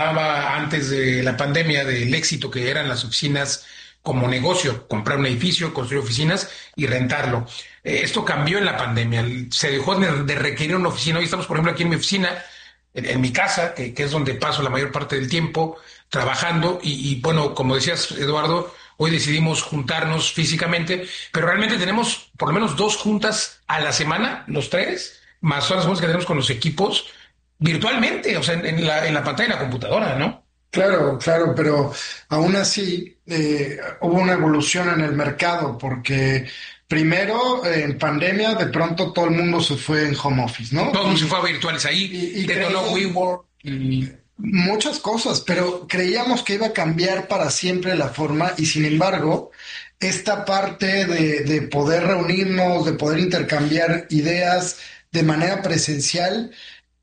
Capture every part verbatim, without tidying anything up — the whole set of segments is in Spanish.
hablaba antes de la pandemia del éxito que eran las oficinas como negocio, comprar un edificio, construir oficinas y rentarlo. Eh, esto cambió en la pandemia, se dejó de, de requerir una oficina. Hoy estamos, por ejemplo, aquí en mi oficina, en, en mi casa, que, que es donde paso la mayor parte del tiempo trabajando y, y bueno, como decías, Eduardo, hoy decidimos juntarnos físicamente, pero realmente tenemos por lo menos dos juntas a la semana, los tres, más todas las juntas que tenemos con los equipos virtualmente, o sea, en, en la, en la pantalla de la computadora, ¿no? Claro, claro, pero aún así eh, hubo una evolución en el mercado porque primero eh, en pandemia de pronto todo el mundo se fue en home office, ¿no? Todo el mundo se Y, fue a virtuales ahí, y, y detonó creían WeWork y muchas cosas, pero creíamos que iba a cambiar para siempre la forma y sin embargo, esta parte de, de poder reunirnos, de poder intercambiar ideas de manera presencial,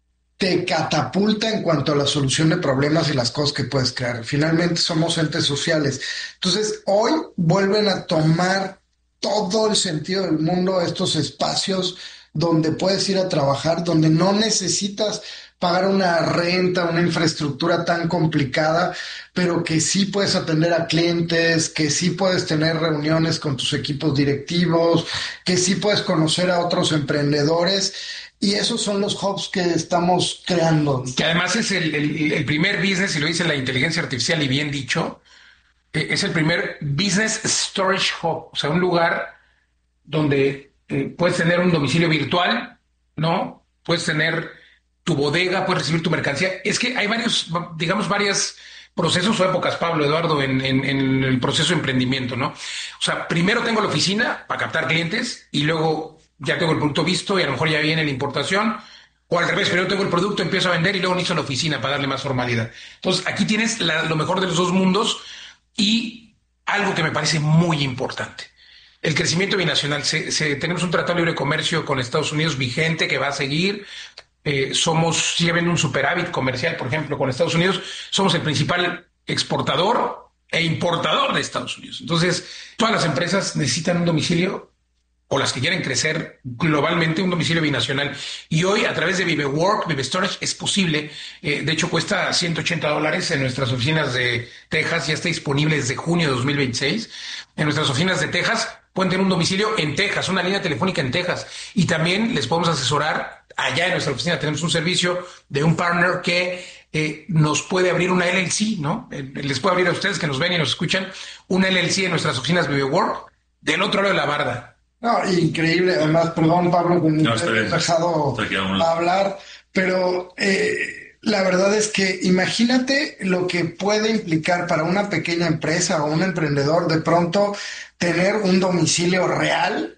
te catapulta en cuanto a la solución de problemas y las cosas que puedes crear. Finalmente somos entes sociales. Entonces, hoy vuelven a tomar todo el sentido del mundo estos espacios donde puedes ir a trabajar, donde no necesitas pagar una renta, una infraestructura tan complicada, pero que sí puedes atender a clientes, que sí puedes tener reuniones con tus equipos directivos, que sí puedes conocer a otros emprendedores. Y esos son los hubs que estamos creando. que además es el, el- el primer business, y lo dice la inteligencia artificial y bien dicho, eh, es el primer business storage hub, o sea, un lugar donde eh, puedes tener un domicilio virtual, ¿no? Puedes tener tu bodega, puedes recibir tu mercancía. Es que hay varios, digamos, varios procesos o épocas, Pablo, Eduardo, en, en- en el proceso de emprendimiento, ¿no? O sea, primero tengo la oficina para captar clientes y luego ya tengo el producto visto y a lo mejor ya viene la importación. O al revés, primero tengo el producto, empiezo a vender y luego necesito la oficina para darle más formalidad. Entonces, aquí tienes la- lo mejor de los dos mundos y algo que me parece muy importante. El crecimiento binacional. Se- se- tenemos un tratado de libre comercio con Estados Unidos vigente que va a seguir. Eh, somos, sigue habiendo un superávit comercial, por ejemplo, con Estados Unidos. Somos el principal exportador e importador de Estados Unidos. Entonces, todas las empresas necesitan un domicilio o las que quieren crecer globalmente, un domicilio binacional. Y hoy, a través de ViveWork, Vive Storage, es posible. Eh, de hecho, cuesta ciento ochenta dólares en nuestras oficinas de Texas. Ya está disponible desde junio de dos mil veintiséis. En nuestras oficinas de Texas pueden tener un domicilio en Texas, una línea telefónica en Texas. Y también les podemos asesorar. Allá en nuestra oficina tenemos un servicio de un partner que eh, nos puede abrir una L L C, ¿no? Eh, les puede abrir a ustedes que nos ven y nos escuchan una L L C en nuestras oficinas ViveWork del otro lado de la barda. No, increíble. Además, perdón, Pablo, que No, no te está he bien. dejado Está aquí aún. hablar, pero eh, la verdad es que imagínate lo que puede implicar para una pequeña empresa o un emprendedor de pronto tener un domicilio real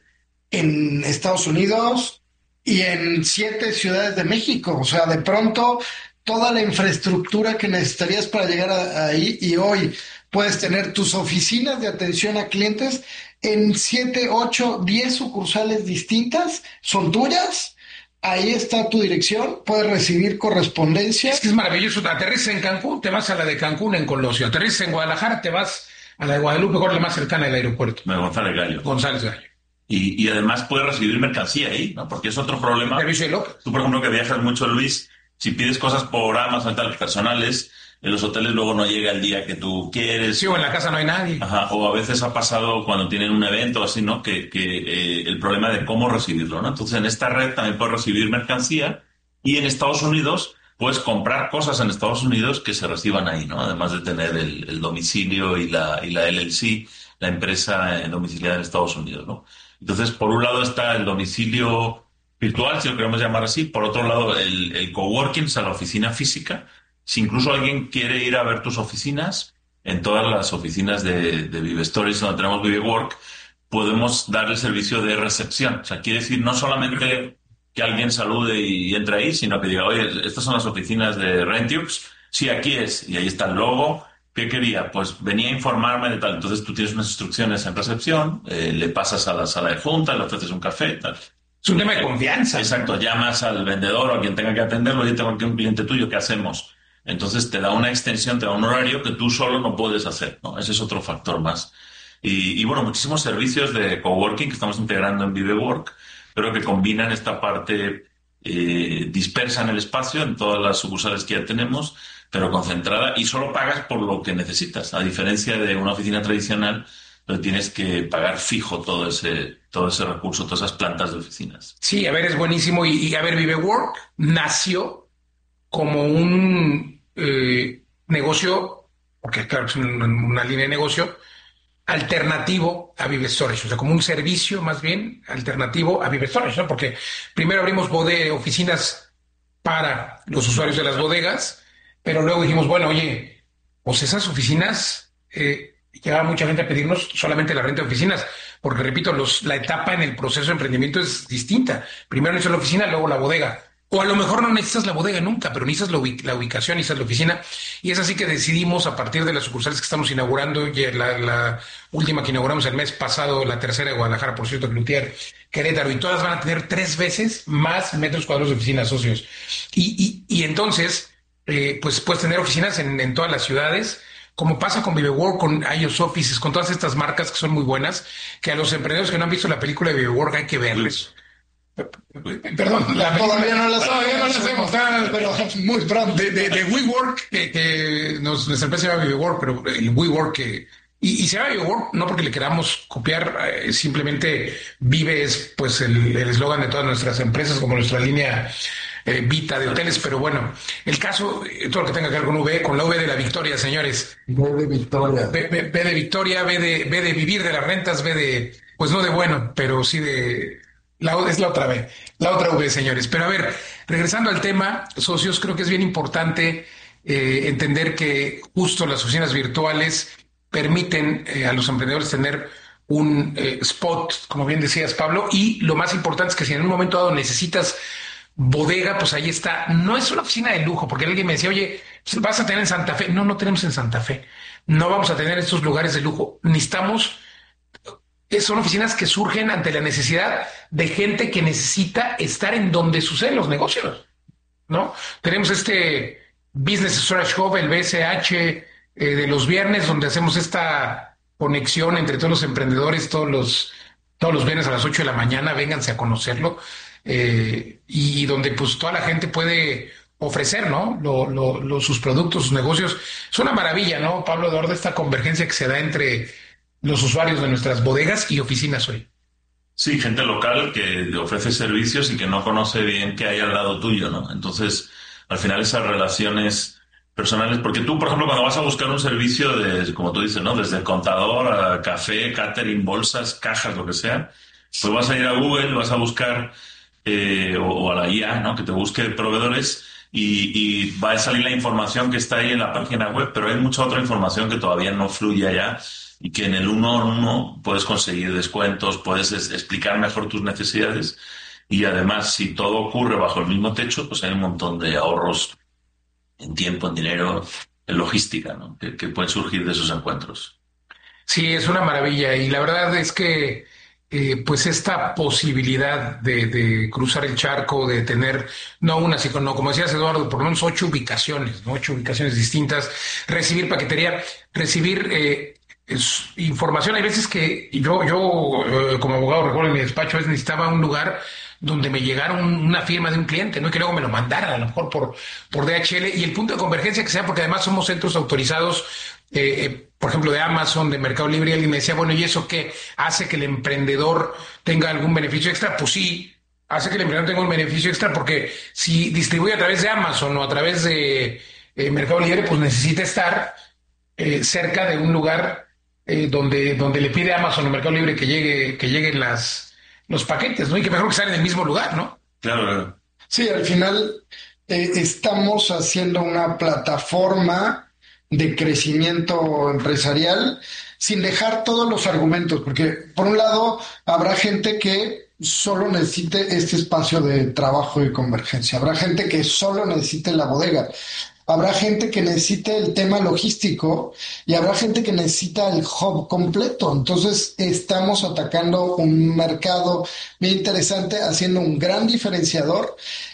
en Estados Unidos y en siete ciudades de México. O sea, de pronto toda la infraestructura que necesitarías para llegar a- ahí y hoy puedes tener tus oficinas de atención a clientes en siete, ocho, diez sucursales distintas, son tuyas. Ahí está tu dirección, puedes recibir correspondencia. Es que es maravilloso. Aterrizas en Cancún, te vas a la de Cancún en Colosio. Aterrizas en Guadalajara, te vas a la de Guadalupe, que es la más cercana del aeropuerto. Me González Gallo. González Gallo. Y, y además puedes recibir mercancía ahí, ¿no? Porque es otro problema. Servicio de López. Tú, por ejemplo, que viajas mucho, Luis, si pides cosas por Amazon, tal, personales, en los hoteles luego no llega el día que tú quieres. Sí, o en la casa no hay nadie. Ajá, o a veces ha pasado cuando tienen un evento así, ¿no? Que, que eh, el problema de cómo recibirlo, ¿no? Entonces, en esta red también puedes recibir mercancía y en Estados Unidos puedes comprar cosas en Estados Unidos que se reciban ahí, ¿no? Además de tener el, el domicilio y la, y la L L C, la empresa en domiciliada en Estados Unidos, ¿no? Entonces, por un lado está el domicilio virtual, si lo queremos llamar así. Por otro lado, el, el coworking, o sea, la oficina física. Si incluso alguien quiere ir a ver tus oficinas, en todas las oficinas de, de Vive Stories donde tenemos ViveWork, podemos dar el servicio de recepción. O sea, quiere decir no solamente que alguien salude y entre ahí, sino que diga, oye, estas son las oficinas de Rentiux. Sí, aquí es. Y ahí está el logo. ¿Qué quería? Pues venía a informarme de tal. Entonces tú tienes unas instrucciones en recepción, eh, le pasas a la sala de junta, le ofreces un café, tal. Es un tema de confianza. Exacto, llamas al vendedor o a quien tenga que atenderlo, y tengo aquí un cliente tuyo, ¿qué hacemos? Entonces te da una extensión, te da un horario que tú solo no puedes hacer, ¿no? Ese es otro factor más. Y, y bueno, muchísimos servicios de coworking que estamos integrando en ViveWork, pero que combinan esta parte eh, dispersa en el espacio, en todas las sucursales que ya tenemos, pero concentrada, y solo pagas por lo que necesitas, a diferencia de una oficina tradicional donde tienes que pagar fijo todo ese, todo ese recurso, todas esas plantas de oficinas. Sí, a ver, es buenísimo. Y, y a ver, ViveWork nació como un eh, negocio, porque claro, es una, una línea de negocio alternativo a Vive Storage, o sea, como un servicio más bien alternativo a Vive Storage, ¿no? Porque primero abrimos bode oficinas para los usuarios de las bodegas, pero luego dijimos, bueno, oye, pues esas oficinas, eh, llegaba mucha gente a pedirnos solamente la renta de oficinas, porque repito, los, la etapa en el proceso de emprendimiento es distinta. Primero necesitas la oficina, luego la bodega. O a lo mejor no necesitas la bodega nunca, pero necesitas la, ubic la ubicación, necesitas la oficina. Y es así que decidimos, a partir de las sucursales que estamos inaugurando, y la, la última que inauguramos el mes pasado, la tercera de Guadalajara, por cierto, Cloutier, Querétaro, y todas van a tener tres veces más metros cuadrados de oficinas, socios. Y, y, y entonces, eh, pues puedes tener oficinas en, en todas las ciudades, como pasa con ViveWork, con I O S Offices, con todas estas marcas que son muy buenas, que a los emprendedores que no han visto la película de ViveWork hay que verles. Perdón, la todavía no la todavía no la hacemos, pero muy pronto. De, de, de WeWork, que, que nos, nuestra empresa se llama WeWork, pero el WeWork que... Y, y se llama WeWork no porque le queramos copiar, eh, simplemente Vive es pues el eslogan de todas nuestras empresas, como nuestra línea eh, Vita de hoteles, pero bueno, el caso, eh, todo lo que tenga que ver con V, con la V de la victoria, señores. V de victoria. V, v, v de victoria, V de, v de vivir de las rentas, V de, pues no de bueno, pero sí de... La, es la otra V, la otra V, señores. Pero a ver, regresando al tema, socios, creo que es bien importante eh, entender que justo las oficinas virtuales permiten eh, a los emprendedores tener un eh, spot, como bien decías, Pablo, y lo más importante es que si en un momento dado necesitas bodega, pues ahí está. No es una oficina de lujo, porque alguien me decía, oye, vas a tener en Santa Fe. No, no tenemos en Santa Fe. No vamos a tener estos lugares de lujo. Necesitamos... Son oficinas que surgen ante la necesidad de gente que necesita estar en donde suceden los negocios, ¿no? Tenemos este Business Storage Hub, el B S H, eh, de los viernes, donde hacemos esta conexión entre todos los emprendedores, todos los, todos los viernes a las ocho de la mañana, vénganse a conocerlo, eh, y donde pues toda la gente puede ofrecer, ¿no? Lo, lo, lo, sus productos, sus negocios. Es una maravilla, ¿no, Pablo Eduardo, esta convergencia que se da entre los usuarios de nuestras bodegas y oficinas hoy? Sí, gente local que ofrece servicios y que no conoce bien qué hay al lado tuyo, ¿no? Entonces, al final esas relaciones personales, porque tú, por ejemplo, cuando vas a buscar un servicio de, como tú dices, ¿no? Desde el contador a café, catering, bolsas, cajas, lo que sea, pues vas a ir a Google, vas a buscar, eh, o, o a la I A, ¿no? Que te busque proveedores y, y va a salir la información que está ahí en la página web, pero hay mucha otra información que todavía no fluye allá, y que en el uno a uno puedes conseguir descuentos, puedes explicar mejor tus necesidades, y además, si todo ocurre bajo el mismo techo, pues hay un montón de ahorros en tiempo, en dinero, en logística, ¿no? que, que pueden surgir de esos encuentros. Sí, es una maravilla, y la verdad es que eh, pues esta posibilidad de, de cruzar el charco, de tener no una, sino como decías, Eduardo, por lo menos ocho ubicaciones, ¿no? Ocho ubicaciones distintas, recibir paquetería, recibir eh, es información. Hay veces que yo, yo eh, como abogado, recuerdo en mi despacho, a veces necesitaba un lugar donde me llegara un, una firma de un cliente, ¿no? Y que luego me lo mandaran, a lo mejor por, por D H L, y el punto de convergencia que sea, porque además somos centros autorizados, eh, eh, por ejemplo, de Amazon, de Mercado Libre, y alguien me decía, bueno, ¿y eso qué? ¿Hace que el emprendedor tenga algún beneficio extra? Pues sí, hace que el emprendedor tenga un beneficio extra, porque si distribuye a través de Amazon o a través de eh, Mercado Libre, pues necesita estar eh, cerca de un lugar Eh, donde, donde le pide a Amazon o Mercado Libre que llegue, que lleguen las, los paquetes, ¿no? Y que mejor que estén en el mismo lugar, ¿no? Claro. Sí, al final eh, estamos haciendo una plataforma de crecimiento empresarial sin dejar todos los argumentos, porque por un lado habrá gente que solo necesite este espacio de trabajo y convergencia, habrá gente que solo necesite la bodega, habrá gente que necesite el tema logístico y habrá gente que necesita el hub completo. Entonces estamos atacando un mercado bien interesante, haciendo un gran diferenciador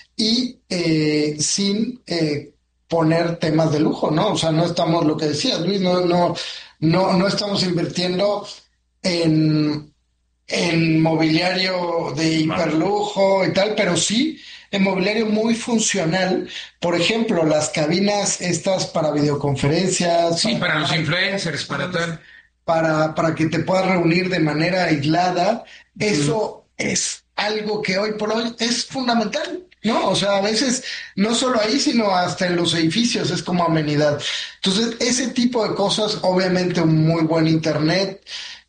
y eh, sin eh, poner temas de lujo, ¿no? O sea, no estamos, lo que decías, Luis, no, no, no, no estamos invirtiendo en, en mobiliario de hiperlujo y tal, pero sí en mobiliario muy funcional. Por ejemplo, las cabinas estas para videoconferencias, Sí, para los influencers, para tal. para, para que te puedas reunir de manera aislada. Ujú. Eso es algo que hoy por hoy es fundamental, ¿no? O sea, a veces no solo ahí, sino hasta en los edificios es como amenidad. Entonces, ese tipo de cosas, obviamente un muy buen internet,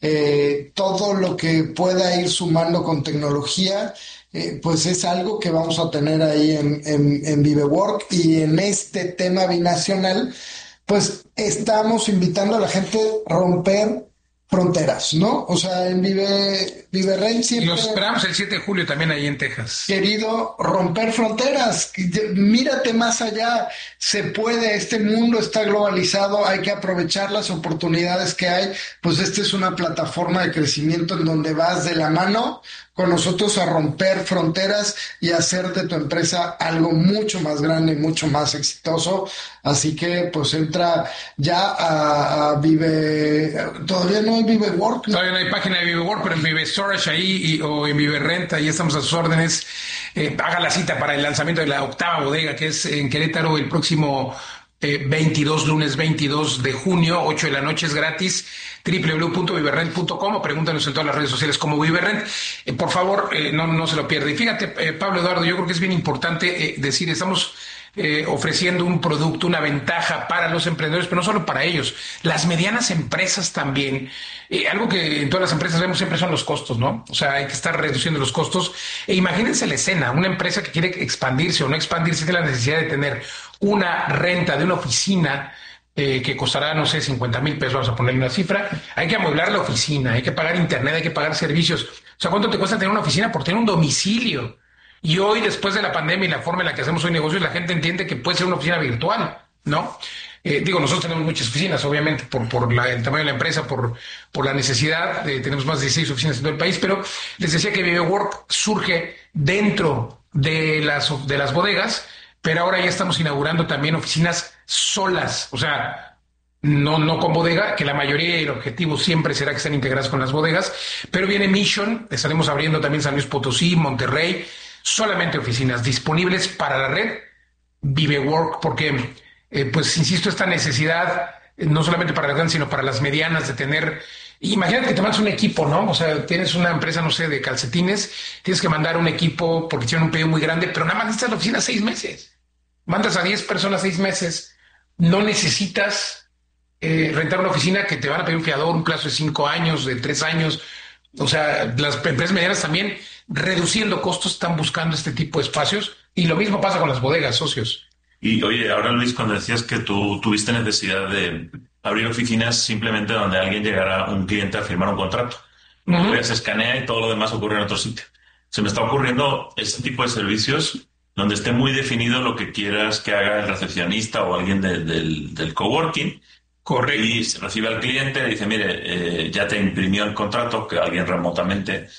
eh, todo lo que pueda ir sumando con tecnología, eh, pues es algo que vamos a tener ahí en, en, en ViveWork y en este tema binacional pues estamos invitando a la gente a romper fronteras, ¿no? O sea, en Vive, Vive Rent Y siempre los esperamos el siete de julio también ahí en Texas. querido romper fronteras. Mírate más allá, se puede, este mundo está globalizado, hay que aprovechar las oportunidades que hay, pues esta es una plataforma de crecimiento en donde vas de la mano con nosotros a romper fronteras y hacer de tu empresa algo mucho más grande y mucho más exitoso. Así que pues entra ya a, a Vive, todavía no hay Vive Work, ¿no? Todavía no hay página de ViveWork, pero en Vive Storage ahí y- o en Vive Rent, ahí estamos a sus órdenes. Eh, haga la cita para el lanzamiento de la octava bodega, que es en Querétaro el próximo eh, veintidós, lunes veintidós de junio, ocho de la noche, es gratis. w w w punto viverrent punto com o pregúntanos en todas las redes sociales como ViveRent. Eh, por favor, eh, no, no se lo pierda. Y fíjate, eh, Pablo Eduardo, yo creo que es bien importante eh, decir, estamos eh, ofreciendo un producto, una ventaja para los emprendedores, pero no solo para ellos, las medianas empresas también. Eh, algo que en todas las empresas vemos siempre son los costos, ¿no? O sea, hay que estar reduciendo los costos. E imagínense la escena, una empresa que quiere expandirse o no expandirse tiene la necesidad de tener una renta de una oficina eh, que costará, no sé, cincuenta mil pesos, vamos a ponerle una cifra. Hay que amueblar la oficina, hay que pagar internet, hay que pagar servicios. O sea, ¿cuánto te cuesta tener una oficina por tener un domicilio? Y hoy, después de la pandemia y la forma en la que hacemos hoy negocios, la gente entiende que puede ser una oficina virtual, ¿no? Eh, digo, nosotros tenemos muchas oficinas, obviamente, por, por la- el tamaño de la empresa, por, por la necesidad. Eh, tenemos más de dieciséis oficinas en todo el país, pero les decía que ViveWork surge dentro de las, de las bodegas, pero ahora ya estamos inaugurando también oficinas solas, o sea, no, no con bodega, que la mayoría y el objetivo siempre será que estén integradas con las bodegas, pero viene Mission, estaremos abriendo también San Luis Potosí, Monterrey, solamente oficinas disponibles para la red ViveWork, porque, eh, pues, insisto, esta necesidad, eh, no solamente para las grandes, sino para las medianas, de tener, imagínate que te mandas un equipo, ¿no? O sea, tienes una empresa, no sé, de calcetines, tienes que mandar un equipo porque tienen un pedido muy grande, pero nada más necesitas la oficina seis meses. Mandas a diez personas seis meses, no necesitas eh, rentar una oficina que te van a pedir un fiador, un plazo de cinco años, de tres años. O sea, las empresas medianas también, reduciendo costos, están buscando este tipo de espacios y lo mismo pasa con las bodegas, socios. Y oye, ahora Luis, cuando decías que tú tuviste necesidad de abrir oficinas simplemente donde alguien llegara, un cliente, a firmar un contrato. Luego ya Ujú. se escanea y todo lo demás ocurre en otro sitio. Se me está ocurriendo este tipo de servicios donde esté muy definido lo que quieras que haga el recepcionista o alguien de- del, del coworking Correcto. y se recibe al cliente, le dice, mire, eh, ya te imprimió el contrato, que alguien remotamente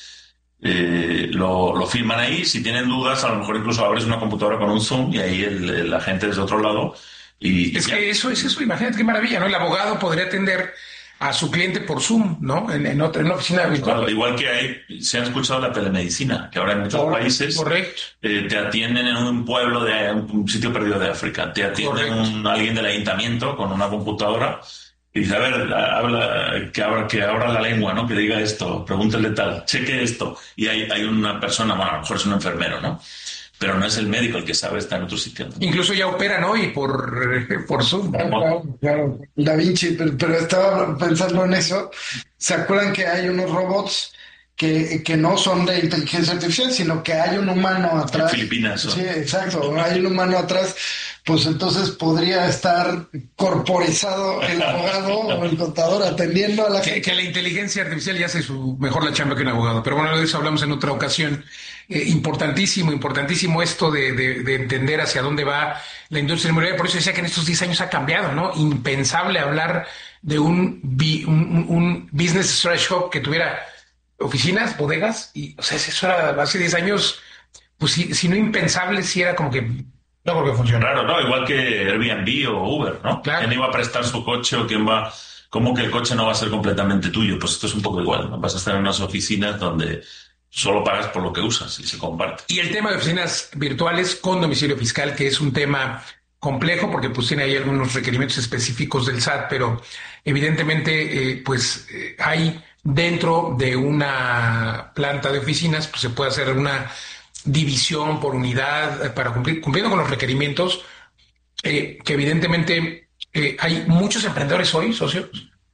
eh, lo, lo firman ahí. Si tienen dudas, a lo mejor incluso abres una computadora con un Zoom y ahí el, el agente desde otro lado y, y Es ya. que eso es eso, imagínate qué maravilla, ¿no? El abogado podría atender a su cliente por Zoom, ¿no? En, en, otra, en una oficina Claro, virtual. igual que hay, se han escuchado la telemedicina, que ahora en muchos Cor- países Correcto, eh, te atienden en un pueblo de un sitio perdido de África, te atienden correcto. un, alguien del ayuntamiento con una computadora y dice, a ver, habla, que abra, que abra la lengua, ¿no? Que diga esto, pregúntele tal, cheque esto. Y hay, hay una persona, bueno, a lo mejor es un enfermero, ¿no? Pero no es el médico el que sabe, está en otro sitio, ¿no? Incluso ya operan hoy por, por Zoom. Ah, claro, claro, Da Vinci, pero, pero estaba pensando en eso. ¿Se acuerdan que hay unos robots que, que no son de inteligencia artificial, sino que hay un humano En atrás? Filipinas, ¿no? Sí, exacto, hay un humano atrás, pues entonces podría estar corporizado el abogado o el contador atendiendo a la Que, gente. que la inteligencia artificial ya hace su mejor la chamba que un abogado. Pero bueno, de eso hablamos en otra ocasión. Eh, importantísimo, importantísimo esto de, de, de entender hacia dónde va la industria inmobiliaria. Por eso decía que en estos diez años ha cambiado, ¿no? Impensable hablar de un, bi- un, un- un business storage hub que tuviera oficinas, bodegas, y, o sea, eso era hace diez años, pues si, si no impensable, si era como que no creo que funcione. Claro, ¿no? Igual que Airbnb o Uber, ¿no? Claro. ¿Quién iba a prestar su coche o quién va... ¿Cómo que el coche no va a ser completamente tuyo? Pues esto es un poco igual, ¿no? Vas a estar en unas oficinas donde solo pagas por lo que usas y se comparte. Y el tema de oficinas virtuales con domicilio fiscal, que es un tema complejo porque pues tiene ahí algunos requerimientos específicos del S A T, pero evidentemente eh, pues eh, hay dentro de una planta de oficinas, pues se puede hacer una división por unidad eh, para cumplir, cumpliendo con los requerimientos eh, que evidentemente eh, hay muchos emprendedores hoy, socios,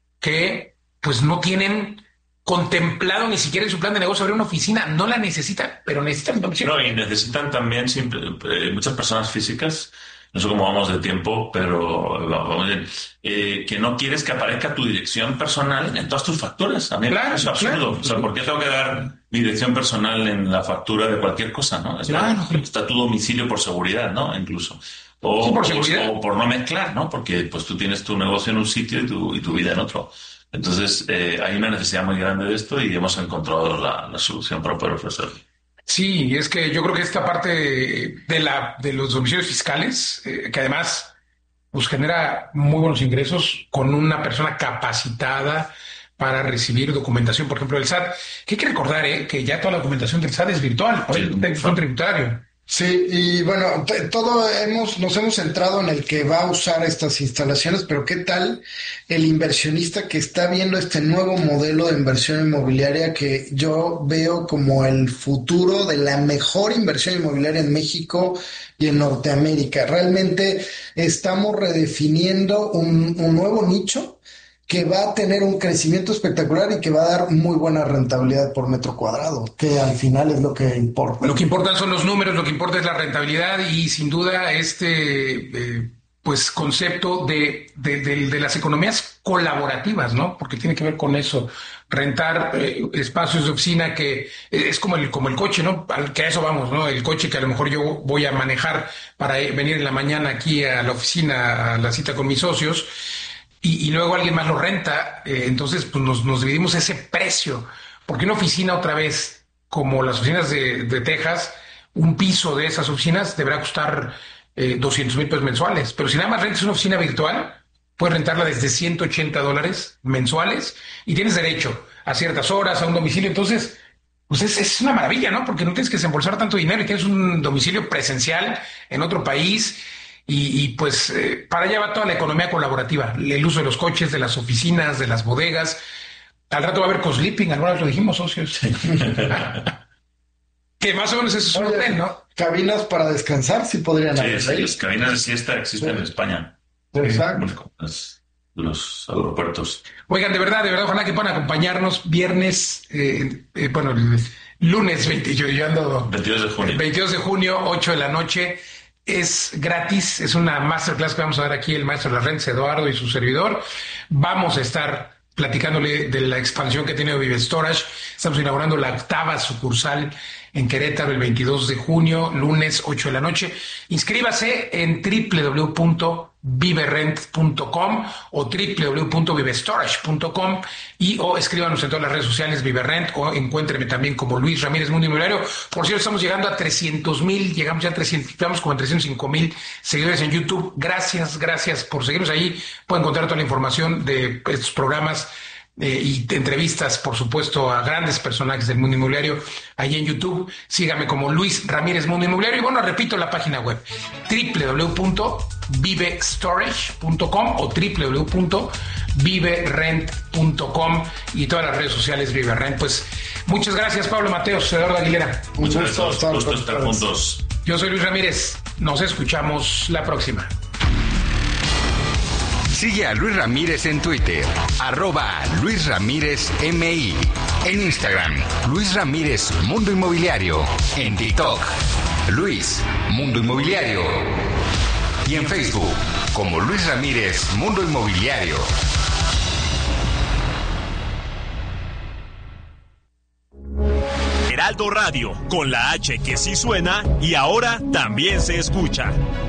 que pues no tienen contemplado ni siquiera en su plan de negocio abrir una oficina, no la necesitan, pero necesitan domicilio. No, y necesitan también siempre, eh, muchas personas físicas, no sé cómo vamos de tiempo, pero vamos bien, eh, que no quieres que aparezca tu dirección personal en todas tus facturas. A mí Claro, es absurdo. claro. O sea, ¿por qué tengo que dar mi dirección personal en la factura de cualquier cosa, no? Es Claro. verdad, está tu domicilio por seguridad, ¿no? Incluso. O, Sí, por o- seguridad. o por no mezclar, ¿no? Porque pues tú tienes tu negocio en un sitio y tu, y tu vida en otro. Entonces, eh, hay una necesidad muy grande de esto y hemos encontrado la, la solución para poder ofrecerlo. Sí, es que yo creo que esta parte de la de los domicilios fiscales, eh, que además pues genera muy buenos ingresos con una persona capacitada para recibir documentación, por ejemplo, del S A T. Que hay que recordar, eh, que ya toda la documentación del S A T es virtual, por Sí, el texto tributario. Sí, y bueno, t- todo hemos, nos hemos centrado en el que va a usar estas instalaciones, pero ¿qué tal el inversionista que está viendo este nuevo modelo de inversión inmobiliaria que yo veo como el futuro de la mejor inversión inmobiliaria en México y en Norteamérica? Realmente estamos redefiniendo un, un nuevo nicho que va a tener un crecimiento espectacular y que va a dar muy buena rentabilidad por metro cuadrado, que al final es lo que importa. Lo que importan son los números, lo que importa es la rentabilidad y sin duda este eh, pues concepto de, de, de, de las economías colaborativas, ¿no? Porque tiene que ver con eso, rentar eh, espacios de oficina que es como el, como el coche, ¿no? Al, que a eso vamos, ¿no? El coche que a lo mejor yo voy a manejar para venir en la mañana aquí a la oficina, a la cita con mis socios. Y, y luego alguien más lo renta, eh, entonces pues nos, nos dividimos ese precio, porque una oficina otra vez, como las oficinas de, de Texas, un piso de esas oficinas deberá costar eh, doscientos mil pesos mensuales, pero si nada más rentas una oficina virtual, puedes rentarla desde ciento ochenta dólares mensuales y tienes derecho a ciertas horas, a un domicilio, entonces pues es, es una maravilla, ¿no? Porque no tienes que desembolsar tanto dinero y tienes un domicilio presencial en otro país. Y, y pues eh, para allá va toda la economía colaborativa, el uso de los coches, de las oficinas, de las bodegas. Al rato va a haber co-sleeping, alguna vez lo dijimos, socios. Que más o menos eso es un hotel, ¿no? Cabinas para descansar, sí podrían Sí, haber sí, ahí. las cabinas de siesta existen Sí. en España. Exacto. Bueno, las- los aeropuertos. Oigan, de verdad, de verdad, ojalá que puedan acompañarnos viernes, eh, eh, bueno, el lunes veinte, yo, yo ando veintidós de junio. veintidós de junio, ocho de la noche. Es gratis, es una masterclass que vamos a dar aquí el maestro Larrentz, Eduardo y su servidor. Vamos a estar platicándole de la expansión que tiene Vive Storage. Estamos inaugurando la octava sucursal en Querétaro el veintidós de junio, lunes ocho de la noche. Inscríbase en doble u doble u doble u punto vive rent punto com o doble u doble u doble u punto vive storage punto com y o escríbanos en todas las redes sociales Viverrent o encuéntreme también como Luis Ramírez Mundo Inmobiliario. Por cierto, estamos llegando a trescientos mil, llegamos ya a trescientos, estamos como en trescientos cinco mil seguidores en YouTube. Gracias, gracias por seguirnos ahí. Pueden encontrar toda la información de estos programas eh, y entrevistas, por supuesto, a grandes personajes del mundo inmobiliario ahí en YouTube. Sígame como Luis Ramírez Mundo Inmobiliario. Y bueno, repito la página web doble u doble u doble u punto vive storage punto com o doble u doble u doble u punto vive rent punto com y todas las redes sociales Viverrent. Pues muchas gracias, Pablo Mateos, Eduardo Aguilera. Un Muchas gusto gracias. estar Gusto con estar ustedes. juntos. Yo soy Luis Ramírez. Nos escuchamos la próxima. Sigue a Luis Ramírez en Twitter, arroba Luis Ramírez M I. En Instagram, Luis Ramírez Mundo Inmobiliario. En TikTok, Luis Mundo Inmobiliario. Y en Facebook, como Luis Ramírez Mundo Inmobiliario. Heraldo Radio, con la H que sí suena y ahora también se escucha.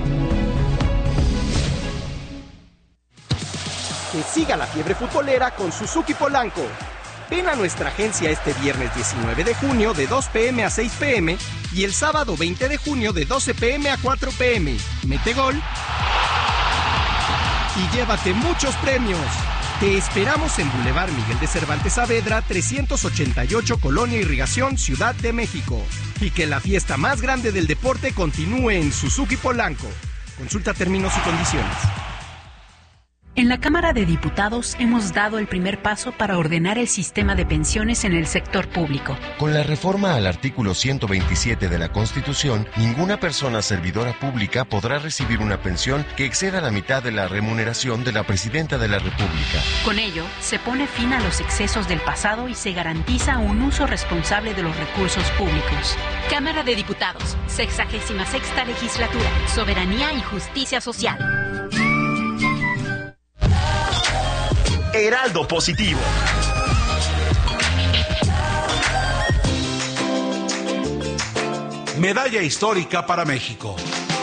Que siga la fiebre futbolera con Suzuki Polanco. Ven a nuestra agencia este viernes diecinueve de junio de dos pm a seis pm y el sábado veinte de junio de doce pm a cuatro pm. Mete gol y llévate muchos premios. Te esperamos en Boulevard Miguel de Cervantes Saavedra, trescientos ochenta y ocho, Colonia Irrigación, Ciudad de México. Y que la fiesta más grande del deporte continúe en Suzuki Polanco. Consulta términos y condiciones. En la Cámara de Diputados hemos dado el primer paso para ordenar el sistema de pensiones en el sector público. Con la reforma al artículo ciento veintisiete de la Constitución, ninguna persona servidora pública podrá recibir una pensión que exceda la mitad de la remuneración de la Presidenta de la República. Con ello, se pone fin a los excesos del pasado y se garantiza un uso responsable de los recursos públicos. Cámara de Diputados, sexagésima sexta legislatura, Soberanía y Justicia Social. Heraldo Positivo. Medalla histórica para México.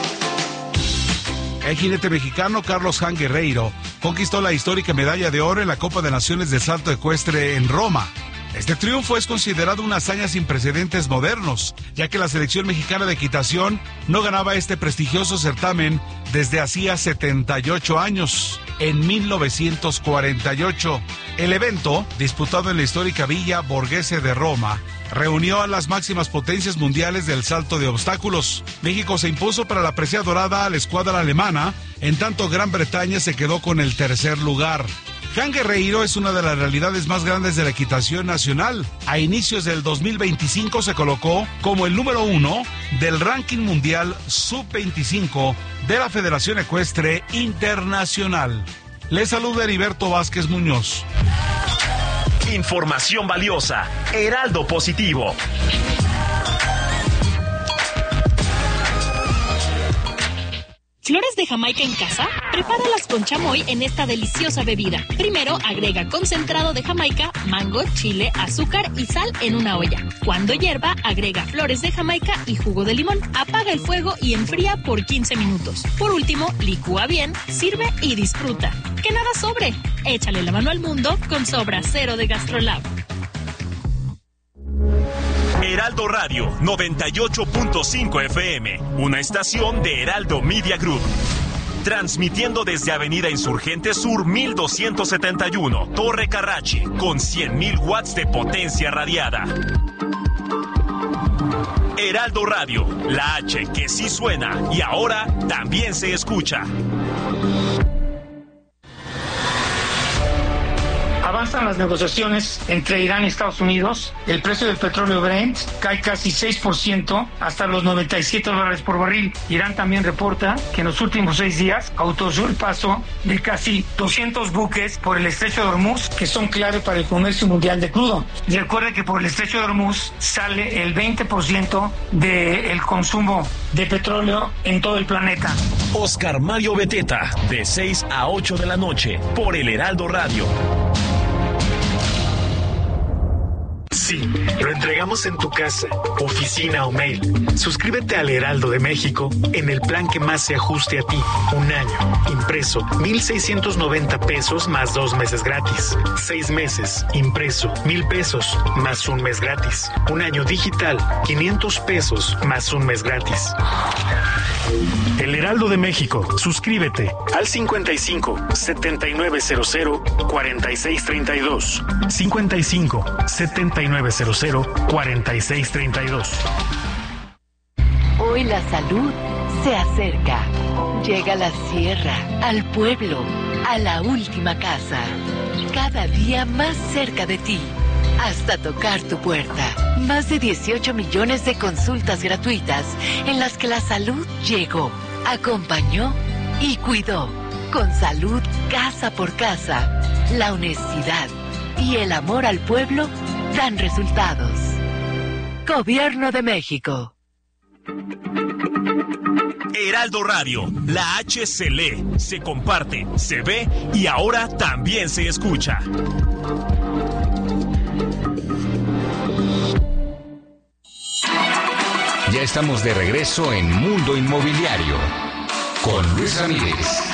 El jinete mexicano Carlos Jan Guerreiro conquistó la histórica medalla de oro en la Copa de Naciones del Salto Ecuestre en Roma. Este triunfo es considerado una hazaña sin precedentes modernos, ya que la selección mexicana de equitación no ganaba este prestigioso certamen desde hacía setenta y ocho años, en mil novecientos cuarenta y ocho. El evento, disputado en la histórica Villa Borghese de Roma, reunió a las máximas potencias mundiales del salto de obstáculos. México se impuso para la presea dorada a la escuadra alemana, en tanto Gran Bretaña se quedó con el tercer lugar. Jan Guerreiro es una de las realidades más grandes de la equitación nacional. A inicios del dos mil veinticinco se colocó como el número uno del ranking mundial sub veinticinco de la Federación Ecuestre Internacional. Le saluda Heriberto Vázquez Muñoz. Información valiosa. Heraldo Positivo. ¿Flores de Jamaica en casa? Prepáralas con chamoy en esta deliciosa bebida. Primero, agrega concentrado de Jamaica, mango, chile, azúcar y sal en una olla. Cuando hierva, agrega flores de Jamaica y jugo de limón. Apaga el fuego y enfría por quince minutos. Por último, licúa bien, sirve y disfruta. ¡Que nada sobre! Échale la mano al mundo con Sobra Cero de GastroLab. Heraldo Radio noventa y ocho punto cinco F M, una estación de Heraldo Media Group. Transmitiendo desde Avenida Insurgente Sur mil doscientos setenta y uno, Torre Carrachi, con cien mil watts de potencia radiada. Heraldo Radio, la H que sí suena y ahora también se escucha. Avanzan las negociaciones entre Irán y Estados Unidos. El precio del petróleo Brent cae casi seis por ciento hasta los noventa y siete dólares por barril. Irán también reporta que en los últimos seis días autorizó el paso de casi doscientos buques por el estrecho de Hormuz, que son clave para el comercio mundial de crudo. Recuerde que por el estrecho de Hormuz sale el veinte por ciento del consumo de petróleo en todo el planeta. Oscar Mario Beteta, de seis a ocho de la noche, por el Heraldo Radio. Sí, lo entregamos en tu casa, oficina o mail. Suscríbete al Heraldo de México en el plan que más se ajuste a ti. Un año, impreso, mil seiscientos noventa pesos más dos meses gratis. Seis meses, impreso, mil pesos más un mes gratis. Un año digital, quinientos pesos más un mes gratis. El Heraldo de México, suscríbete al cincuenta y cinco, setenta y nueve cero cero, cuarenta y seis treinta y dos. cincuenta y cinco, setenta y nueve cero cero, cuarenta y seis treinta y dos. Hoy la salud se acerca. Llega a la sierra, al pueblo, a la última casa. Cada día más cerca de ti, hasta tocar tu puerta. Más de dieciocho millones de consultas gratuitas en las que la salud llegó, acompañó y cuidó. Con salud casa por casa, la honestidad y el amor al pueblo dan resultados. Gobierno de México. Heraldo Radio, la H se lee, se comparte, se ve y ahora también se escucha. Ya estamos de regreso en Mundo Inmobiliario con Luis Ramírez.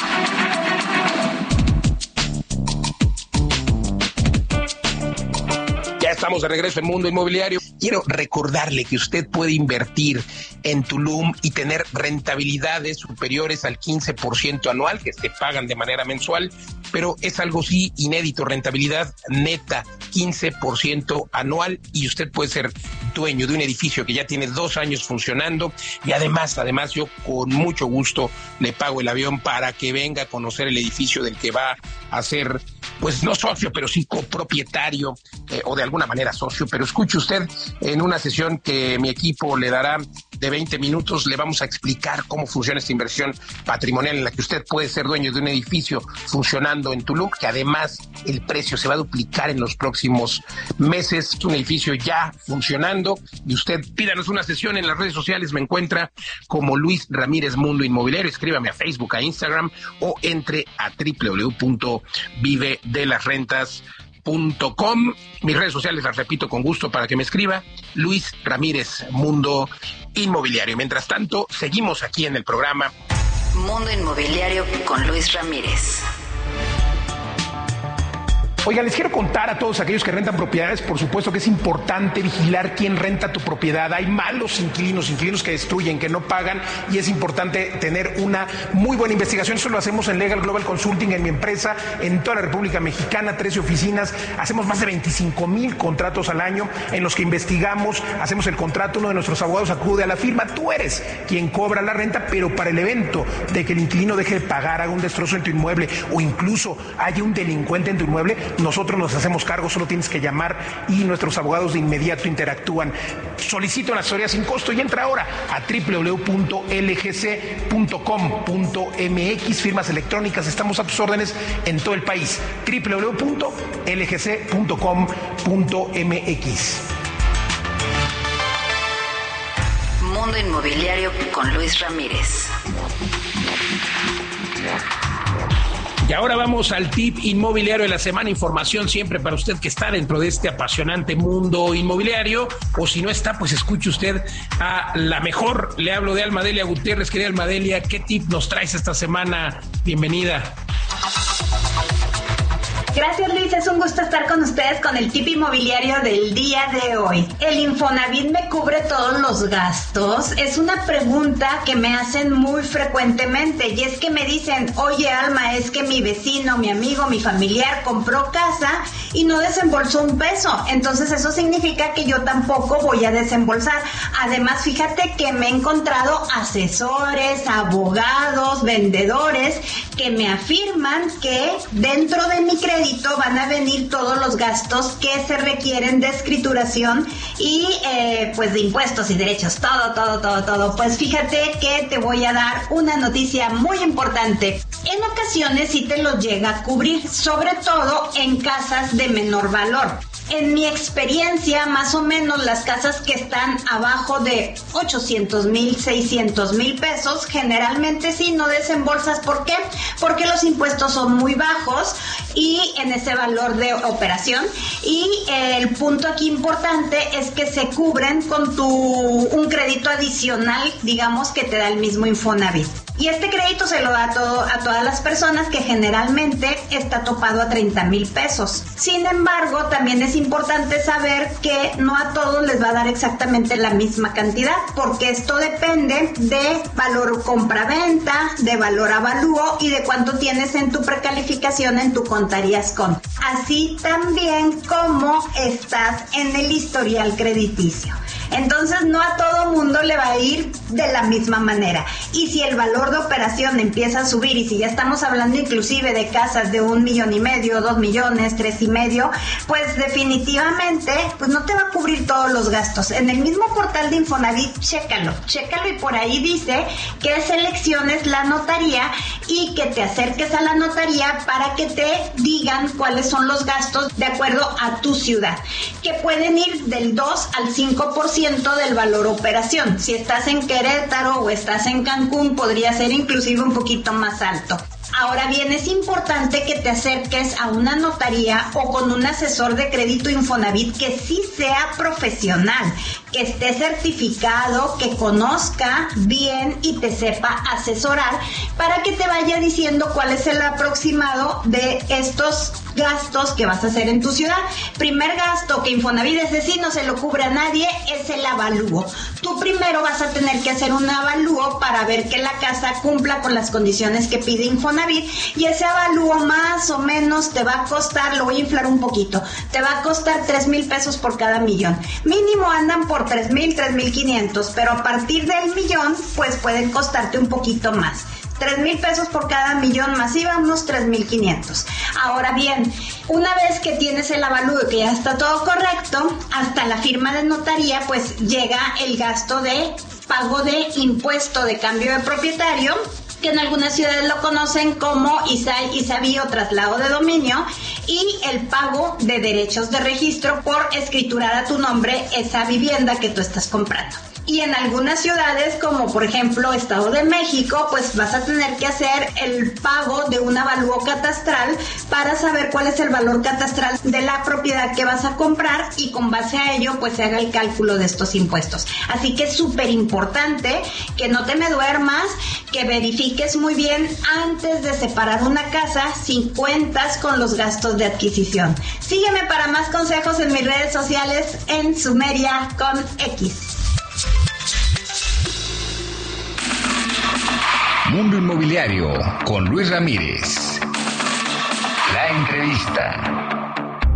Ya estamos de regreso en Mundo Inmobiliario. quiero recordarle que usted puede invertir en Tulum y tener rentabilidades superiores al quince por ciento anual, que se pagan de manera mensual, pero es algo sí inédito, rentabilidad neta, quince por ciento anual, y usted puede ser dueño de un edificio que ya tiene dos años funcionando, y además, además yo con mucho gusto le pago el avión para que venga a conocer el edificio del que va a ser, pues no socio, pero sí copropietario, eh, o de alguna manera socio. Pero escuche usted, en una sesión que mi equipo le dará de veinte minutos, le vamos a explicar cómo funciona esta inversión patrimonial en la que usted puede ser dueño de un edificio funcionando en Tulum, que además el precio se va a duplicar en los próximos meses. Es un edificio ya funcionando, y usted pídanos una sesión en las redes sociales. Me encuentra como Luis Ramírez Mundo Inmobiliario. Escríbame a Facebook, a Instagram, o entre a doble u doble u doble u punto vive de las rentas punto com. Mis redes sociales las repito con gusto para que me escriba: Luis Ramírez Mundo Inmobiliario. Mientras tanto, seguimos aquí en el programa Mundo Inmobiliario con Luis Ramírez. Oiga, les quiero contar a todos aquellos que rentan propiedades, por supuesto que es importante vigilar quién renta tu propiedad. Hay malos inquilinos, inquilinos que destruyen, que no pagan, y es importante tener una muy buena investigación. Eso lo hacemos en Legal Global Consulting, en mi empresa, en toda la República Mexicana, trece oficinas. Hacemos más de veinticinco mil contratos al año en los que investigamos, hacemos el contrato, uno de nuestros abogados acude a la firma, tú eres quien cobra la renta, pero para el evento de que el inquilino deje de pagar, haga un destrozo en tu inmueble, o incluso haya un delincuente en tu inmueble, nosotros nos hacemos cargo. Solo tienes que llamar y nuestros abogados de inmediato interactúan. Solicito una asesoría sin costo y entra ahora a doble u doble u doble u punto l g c punto com punto m x. Firmas electrónicas, estamos a tus órdenes en todo el país. doble u doble u doble u punto l g c punto com punto m x. Mundo Inmobiliario con Luis Ramírez. Y ahora vamos al tip inmobiliario de la semana. Información siempre para usted que está dentro de este apasionante mundo inmobiliario, o si no está, pues escuche usted a la mejor. Le hablo de Almadelia Gutiérrez. Querida Almadelia, ¿qué tip nos traes esta semana? Bienvenida. Gracias, Luis, es un gusto estar con ustedes con el tip inmobiliario del día de hoy. ¿El Infonavit me cubre todos los gastos? Es una pregunta que me hacen muy frecuentemente, y es que me dicen: oye, Alma, es que mi vecino, mi amigo, mi familiar compró casa y no desembolsó un peso, entonces eso significa que yo tampoco voy a desembolsar. Además, fíjate que me he encontrado asesores, abogados, vendedores que me afirman que dentro de mi crédito van a venir todos los gastos que se requieren de escrituración y eh, pues de impuestos y derechos, todo, todo, todo, todo. Pues fíjate que te voy a dar una noticia muy importante. En ocasiones sí te los llega a cubrir, sobre todo en casas de menor valor. En mi experiencia, más o menos las casas que están abajo de ochocientos mil, seiscientos mil pesos, generalmente sí no desembolsas. ¿Por qué? Porque los impuestos son muy bajos y en ese valor de operación, y el punto aquí importante es que se cubren con tu un crédito adicional, digamos, que te da el mismo Infonavit. Y este crédito se lo da a, todo, a todas las personas, que generalmente está topado a treinta mil pesos. Sin embargo, también es importante saber que no a todos les va a dar exactamente la misma cantidad, porque esto depende de valor compra-venta, de valor avalúo y de cuánto tienes en tu precalificación en tu Contarías Con. Así también como estás en el historial crediticio. Entonces no a todo mundo le va a ir de la misma manera. Y si el valor de operación empieza a subir, y si ya estamos hablando inclusive de casas de un millón y medio, dos millones, tres y medio, pues definitivamente pues no te va a cubrir todos los gastos. En el mismo portal de Infonavit, chécalo, chécalo y por ahí dice que selecciones la notaría y que te acerques a la notaría para que te digan cuáles son los gastos de acuerdo a tu ciudad, que pueden ir del dos al cinco por ciento del valor operación. Si estás en Querétaro o estás en Cancún, podría ser inclusive un poquito más alto. Ahora bien, es importante que te acerques a una notaría o con un asesor de crédito Infonavit que sí sea profesional, que esté certificado, que conozca bien y te sepa asesorar para que te vaya diciendo cuál es el aproximado de estos gastos que vas a hacer en tu ciudad. Primer gasto que Infonavit, es decir, no se lo cubre a nadie, es el avalúo. Tú primero vas a tener que hacer un avalúo para ver que la casa cumpla con las condiciones que pide Infonavit, y ese avalúo más o menos te va a costar, lo voy a inflar un poquito, te va a costar tres mil pesos por cada millón. Mínimo andan por tres mil, tres mil quinientos, pero a partir del millón pues pueden costarte un poquito más. tres mil pesos por cada millón más I V A, unos tres mil quinientos. Ahora bien, una vez que tienes el avalúo y que ya está todo correcto, hasta la firma de notaría, pues llega el gasto de pago de impuesto de cambio de propietario, que en algunas ciudades lo conocen como I S A I, I S A B I o traslado de dominio, y el pago de derechos de registro por escriturar a tu nombre esa vivienda que tú estás comprando. Y en algunas ciudades, como por ejemplo Estado de México, pues vas a tener que hacer el pago de un avalúo catastral para saber cuál es el valor catastral de la propiedad que vas a comprar, y con base a ello pues se haga el cálculo de estos impuestos. Así que es súper importante que no te me duermas, que verifiques muy bien antes de separar una casa si cuentas con los gastos de adquisición. Sígueme para más consejos en mis redes sociales en Sumeria con X. Mundo Inmobiliario con Luis Ramírez. La entrevista.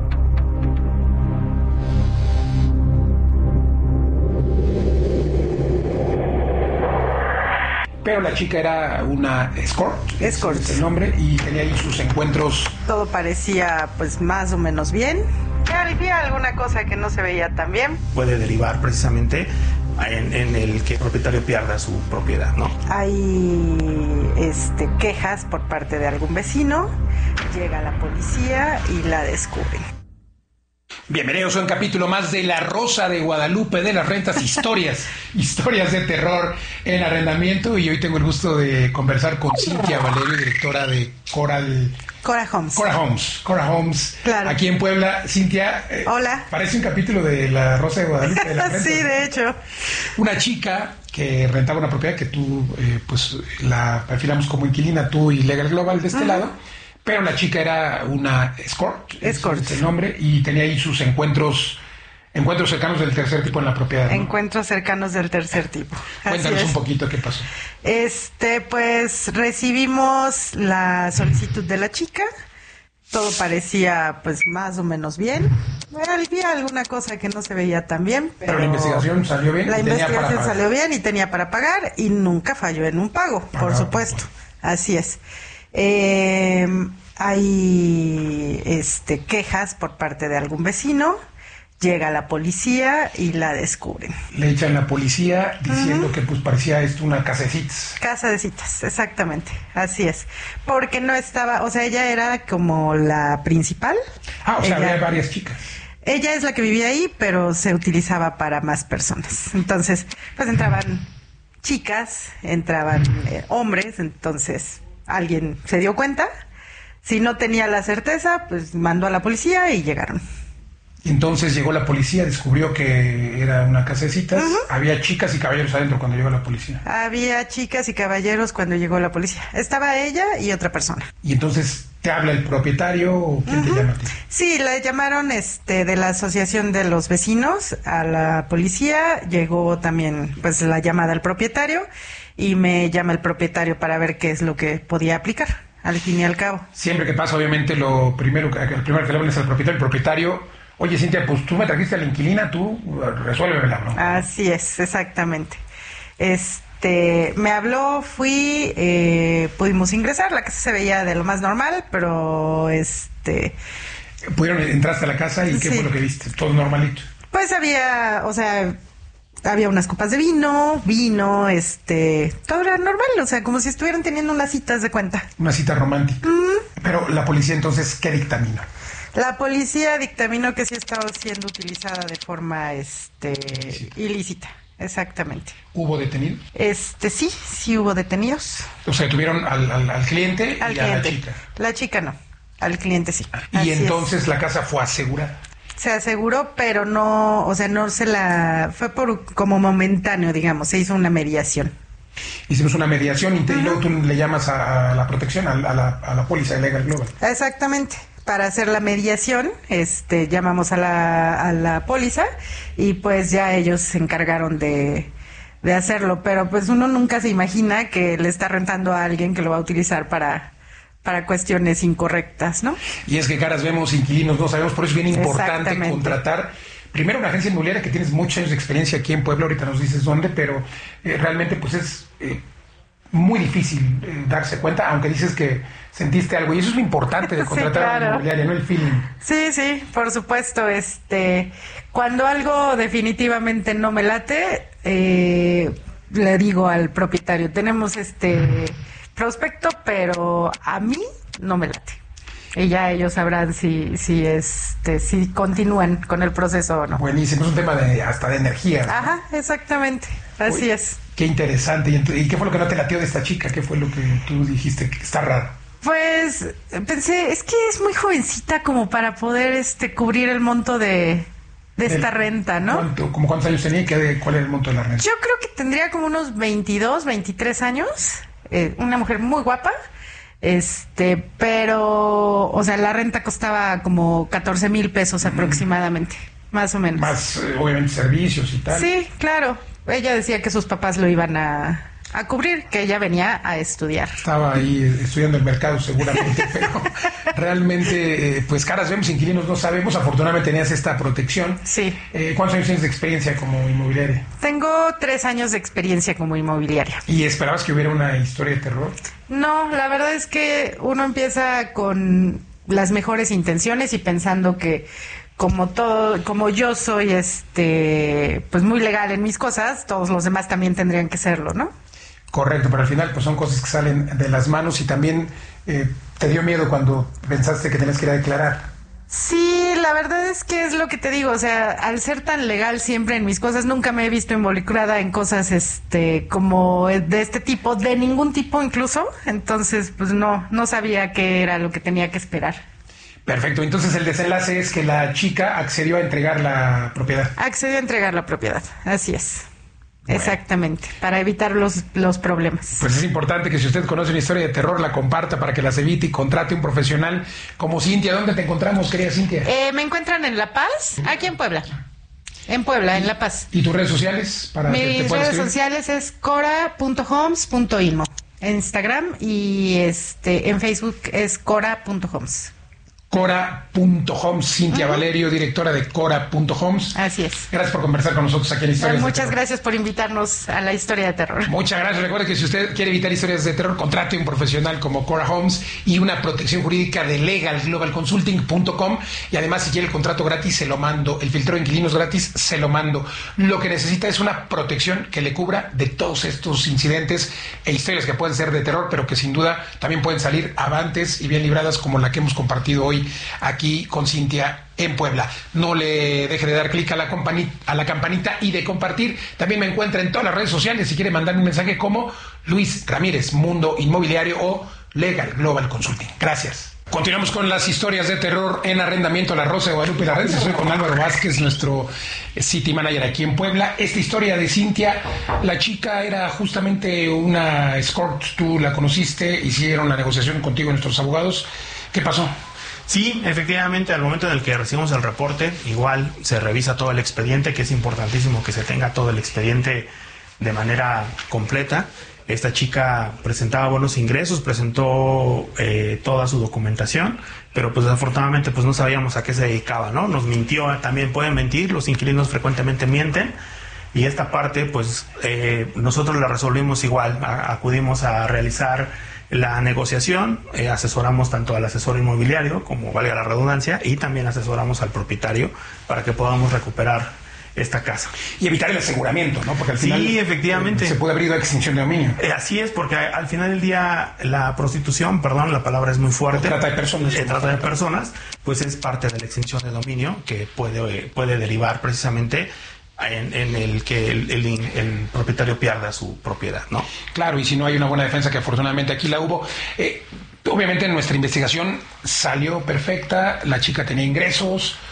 Pero la chica era una escort, escort, es el nombre, y tenía ahí sus encuentros. Todo parecía pues más o menos bien. Había alguna cosa que no se veía tan bien. Puede derivar precisamente en, en el que el propietario pierda su propiedad, ¿no? Hay este, quejas por parte de algún vecino, llega la policía y la descubren. Bienvenidos a un capítulo más de La Rosa de Guadalupe de las rentas, historias, historias de terror en arrendamiento, y hoy tengo el gusto de conversar con Cintia Valerio, directora de Coral... Cora Homes. Cora Homes, Cora Homes, claro. Aquí en Puebla. Cintia, eh, hola. Parece un capítulo de La Rosa de Guadalupe de las rentas. Sí, de hecho. Una chica que rentaba una propiedad que tú, eh, pues, la perfilamos como inquilina, tú y Legal Global de este uh-huh. lado. Pero la chica era una escort, escort. Es el nombre, y tenía ahí sus encuentros encuentros cercanos del tercer tipo en la propiedad, ¿no? Encuentros cercanos del tercer tipo. Cuéntanos un poquito qué pasó. Este, pues recibimos la solicitud de la chica. Todo parecía pues más o menos bien. Había alguna cosa que no se veía tan bien. Pero, pero la investigación salió bien. La investigación salió bien y tenía para pagar, y nunca falló en un pago, Pagado, por supuesto. Así es. Eh, hay este, quejas por parte de algún vecino, llega la policía y la descubren. Le echan la policía diciendo uh-huh. que pues parecía esto una casa de citas. Casa de citas, exactamente, así es. Porque no estaba, o sea, ella era como la principal. Ah, o sea, ella, había varias chicas. Ella es la que vivía ahí, pero se utilizaba para más personas. Entonces, pues entraban chicas, entraban eh, hombres, entonces... Alguien se dio cuenta, si no tenía la certeza, pues mandó a la policía y llegaron. Entonces llegó la policía, descubrió que era una casa de citas, uh-huh. había chicas y caballeros adentro cuando llegó la policía. Había chicas y caballeros cuando llegó la policía. Estaba ella y otra persona. ¿Y entonces te habla el propietario o quién uh-huh. te llama a ti? Sí, le llamaron este de la asociación de los vecinos a la policía, llegó también pues la llamada al propietario, y me llama el propietario para ver qué es lo que podía aplicar, al fin y al cabo. Siempre que pasa, obviamente, lo primero, el primero que le hablan es al propietario. El propietario, oye, Cintia, pues tú me trajiste a la inquilina, tú resuélvemela, ¿no? Así es, exactamente. Este, me habló, fui, eh, pudimos ingresar, la casa se veía de lo más normal, pero este... Pudieron, entraste a la casa y ¿qué sí. fue lo que viste? Todo normalito. Pues había, o sea... Había unas copas de vino, vino, este... Todo era normal, o sea, como si estuvieran teniendo unas citas de cuenta. Una cita romántica. Mm. Pero la policía, entonces, ¿qué dictaminó? La policía dictaminó que sí estaba siendo utilizada de forma, este... Sí. ilícita, exactamente. ¿Hubo detenidos? Este, sí, sí hubo detenidos. O sea, tuvieron al, al, al cliente al y cliente. a la chica. La chica no, al cliente sí. Y Así entonces es. La casa fue asegurada. Se aseguró, pero no, o sea, no se la... Fue por como momentáneo, digamos, se hizo una mediación. Hicimos una mediación y, te, uh-huh. y luego tú le llamas a, a la protección, a, a, la, a la póliza de Legal Global. Exactamente. Para hacer la mediación, este, llamamos a la, a la póliza y pues ya ellos se encargaron de, de hacerlo. Pero pues uno nunca se imagina que le está rentando a alguien que lo va a utilizar para... para cuestiones incorrectas, ¿no? Y es que caras vemos, inquilinos no sabemos, por eso es bien importante contratar primero una agencia inmobiliaria que tienes muchos años de experiencia aquí en Puebla, ahorita nos dices dónde, pero eh, realmente pues es eh, muy difícil eh, darse cuenta, aunque dices que sentiste algo, y eso es lo importante de contratar sí, claro. a una inmobiliaria, ¿no? El feeling. Sí, sí, por supuesto, este, cuando algo definitivamente no me late, eh, le digo al propietario, tenemos este... prospecto, pero a mí no me late. Y ya ellos sabrán si si este si continúan con el proceso o no. Buenísimo, es un tema de hasta de energía, ¿no? Ajá, exactamente, así Uy, es. Qué interesante. ¿Y qué fue lo que no te latió de esta chica? ¿Qué fue lo que tú dijiste que está raro? Pues pensé, es que es muy jovencita como para poder este cubrir el monto de de esta el, renta, ¿no? ¿Cuánto, como cuántos años tenía y qué, cuál era el monto de la renta? Yo creo que tendría como unos veintidós, veintitrés años. Eh, una mujer muy guapa, este, pero, o sea, la renta costaba como catorce mil pesos aproximadamente, mm. más o menos. Más, eh, obviamente, servicios y tal. Sí, claro. Ella decía que sus papás lo iban a, a cubrir, que ella venía a estudiar. Estaba ahí estudiando el mercado seguramente, pero realmente, eh, pues caras vemos, inquilinos no sabemos. Afortunadamente tenías esta protección. Sí. Eh, ¿Cuántos años tienes de experiencia como inmobiliaria? Tengo tres años de experiencia como inmobiliaria. ¿Y esperabas que hubiera una historia de terror? No, la verdad es que uno empieza con las mejores intenciones y pensando que como todo, como yo soy este, pues muy legal en mis cosas, todos los demás también tendrían que serlo, ¿no? Correcto, pero al final pues son cosas que salen de las manos y también eh, te dio miedo cuando pensaste que tenías que ir a declarar. Sí, la verdad es que es lo que te digo, o sea, al ser tan legal siempre en mis cosas, nunca me he visto involucrada en cosas este como de este tipo, de ningún tipo incluso, entonces pues no, no sabía qué era lo que tenía que esperar. Perfecto, entonces el desenlace es que la chica accedió a entregar la propiedad. Accedió a entregar la propiedad, así es. Bueno. Exactamente, para evitar los, los problemas. Pues es importante que si usted conoce una historia de terror, la comparta para que las evite y contrate un profesional como Cintia. ¿Dónde te encontramos, querida Cintia? Eh, me encuentran en La Paz, aquí en Puebla. En Puebla, en La Paz. ¿Y tus redes sociales? Para Mis que te redes escribir? sociales es cora punto homes punto imo en Instagram y este en Facebook es cora punto homes. Cora punto homes, Cintia uh-huh. Valerio, directora de Cora punto homes. Así es. Gracias por conversar con nosotros aquí en Historias Muchas de Terror. gracias por invitarnos a la historia de terror. Muchas gracias. Recuerde que si usted quiere evitar historias de terror, contrate un profesional como Cora Homes y una protección jurídica de legal global consulting punto com. Y además, si quiere el contrato gratis, se lo mando. El filtro de inquilinos gratis, se lo mando. Lo que necesita es una protección que le cubra de todos estos incidentes e historias que pueden ser de terror, pero que sin duda también pueden salir avantes y bien libradas, como la que hemos compartido hoy aquí con Cintia en Puebla. No le deje de dar clic a la campanita, a la campanita y de compartir. También me encuentra en todas las redes sociales si quiere mandarme un mensaje como Luis Ramírez, Mundo Inmobiliario o Legal Global Consulting. Gracias. Continuamos con las historias de terror en arrendamiento. La Rosa de Guadalupe y la Red. Estoy con Álvaro Vázquez, nuestro City Manager aquí en Puebla. Esta historia de Cintia, la chica era justamente una escort. Tú la conociste, hicieron la negociación contigo nuestros abogados. ¿Qué pasó? Sí, efectivamente, al momento en el que recibimos el reporte, igual se revisa todo el expediente, que es importantísimo que se tenga todo el expediente de manera completa. Esta chica presentaba buenos ingresos, presentó eh, toda su documentación, pero pues desafortunadamente pues no sabíamos a qué se dedicaba, ¿no? Nos mintió, también pueden mentir, los inquilinos frecuentemente mienten, y esta parte pues eh, nosotros la resolvimos igual, a, acudimos a realizar la negociación, eh, asesoramos tanto al asesor inmobiliario, como valga la redundancia, y también asesoramos al propietario para que podamos recuperar esta casa. Y evitar el aseguramiento, ¿no? Porque al final sí, efectivamente. Eh, se puede abrir a extinción de dominio. Eh, así es, porque al final del día la prostitución, perdón, la palabra es muy fuerte. O trata de personas. Eh, trata de personas, pues es parte de la extinción de dominio que puede, puede derivar precisamente En, en el que el, el, el propietario pierda su propiedad, ¿no? Claro, y si no hay una buena defensa, que afortunadamente aquí la hubo. Eh, obviamente nuestra investigación salió perfecta, la chica tenía ingresos,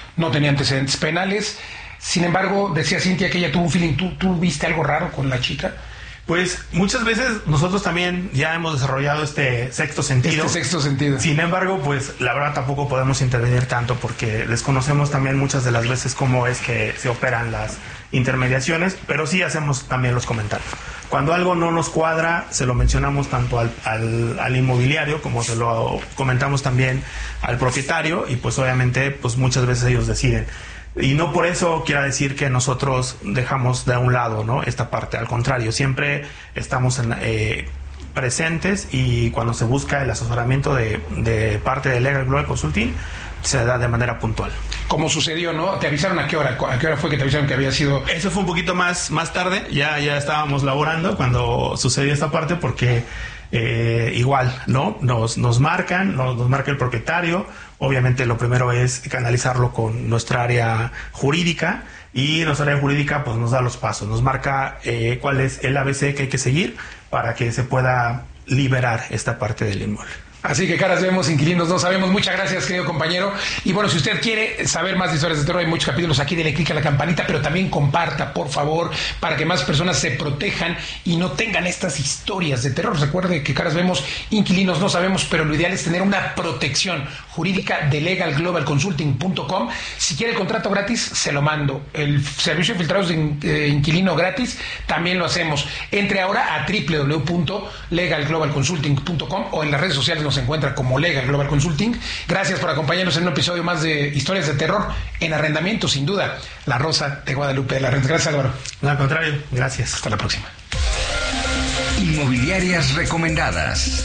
no tenía antecedentes penales. Sin embargo, decía Cintia que ella tuvo un feeling. ¿Tú, tú viste algo raro con la chica? Pues muchas veces nosotros también ya hemos desarrollado este sexto sentido. Este sexto sentido. Sin embargo, pues la verdad tampoco podemos intervenir tanto porque desconocemos también muchas de las veces cómo es que se operan las intermediaciones, pero sí hacemos también los comentarios. Cuando algo no nos cuadra, se lo mencionamos tanto al, al, al inmobiliario como se lo comentamos también al propietario y pues obviamente pues muchas veces ellos deciden. Y no por eso quiera decir que nosotros dejamos de un lado, ¿no?, esta parte. Al contrario, siempre estamos en, eh, presentes y cuando se busca el asesoramiento de, de parte de Legal Global Consulting se da de manera puntual. Como sucedió, ¿no? ¿Te avisaron a qué hora? ¿A qué hora fue que te avisaron que había sido...? Eso fue un poquito más, más tarde, ya, ya estábamos laborando cuando sucedió esta parte porque eh, igual, ¿no? Nos, nos marcan, nos, nos marca el propietario. Obviamente lo primero es canalizarlo con nuestra área jurídica y nuestra área jurídica pues nos da los pasos, nos marca eh, cuál es el A B C que hay que seguir para que se pueda liberar esta parte del inmueble. Así que caras vemos, inquilinos no sabemos. Muchas gracias, querido compañero. Y bueno, si usted quiere saber más de historias de terror, hay muchos capítulos aquí, dele clic a la campanita, pero también comparta, por favor, para que más personas se protejan y no tengan estas historias de terror. Recuerde que caras vemos, inquilinos no sabemos, pero lo ideal es tener una protección jurídica de legal global consulting punto com. Si quiere el contrato gratis, se lo mando. El servicio de filtrados de in, eh, inquilino gratis, también lo hacemos. Entre ahora a doble u doble u doble u punto legal global consulting punto com o en las redes sociales nos encuentra como Legal Global Consulting. Gracias por acompañarnos en un episodio más de Historias de Terror en Arrendamiento, sin duda, La Rosa de Guadalupe de la Renta. Gracias, Álvaro. No, al contrario, gracias. Hasta la próxima. Inmobiliarias recomendadas.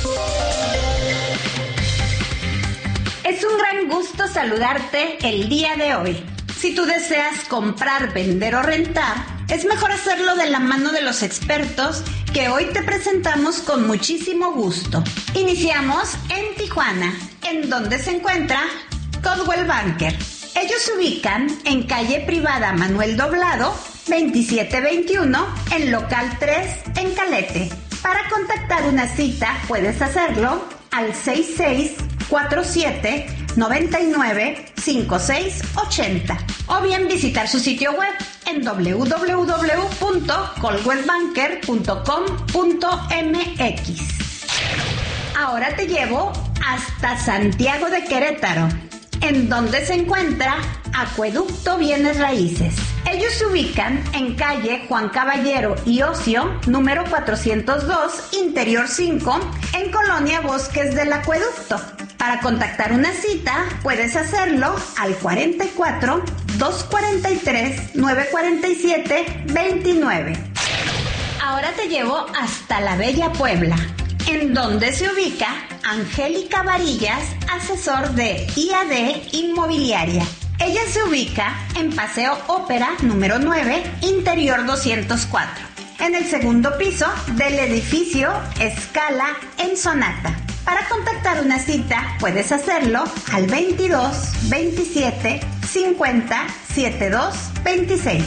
Es un gran gusto saludarte el día de hoy. Si tú deseas comprar, vender o rentar, es mejor hacerlo de la mano de los expertos que hoy te presentamos con muchísimo gusto. Iniciamos en Tijuana, en donde se encuentra Coldwell Banker. Ellos se ubican en calle privada Manuel Doblado, veintisiete veintiuno, en local tres, en Calete. Para contactar una cita puedes hacerlo al seis seis cuatro siete nueve nueve cinco seis ocho cero o bien visitar su sitio web en doble u doble u doble u punto coldwell banker punto com punto m x. Ahora te llevo hasta Santiago de Querétaro, en donde se encuentra Acueducto Bienes Raíces. Ellos se ubican en calle Juan Caballero y Ocio, número cuatrocientos dos, interior cinco, en Colonia Bosques del Acueducto. Para contactar una cita, puedes hacerlo al cuarenta y cuatro, doscientos cuarenta y tres, novecientos cuarenta y siete, veintinueve. Ahora te llevo hasta la Bella Puebla, en donde se ubica Angélica Varillas, asesor de I A D Inmobiliaria. Ella se ubica en Paseo Ópera número nueve, interior doscientos cuatro, en el segundo piso del edificio Escala en Sonata. Para contactar una cita puedes hacerlo al veintidós, veintisiete, cincuenta, setenta y dos, veintiséis.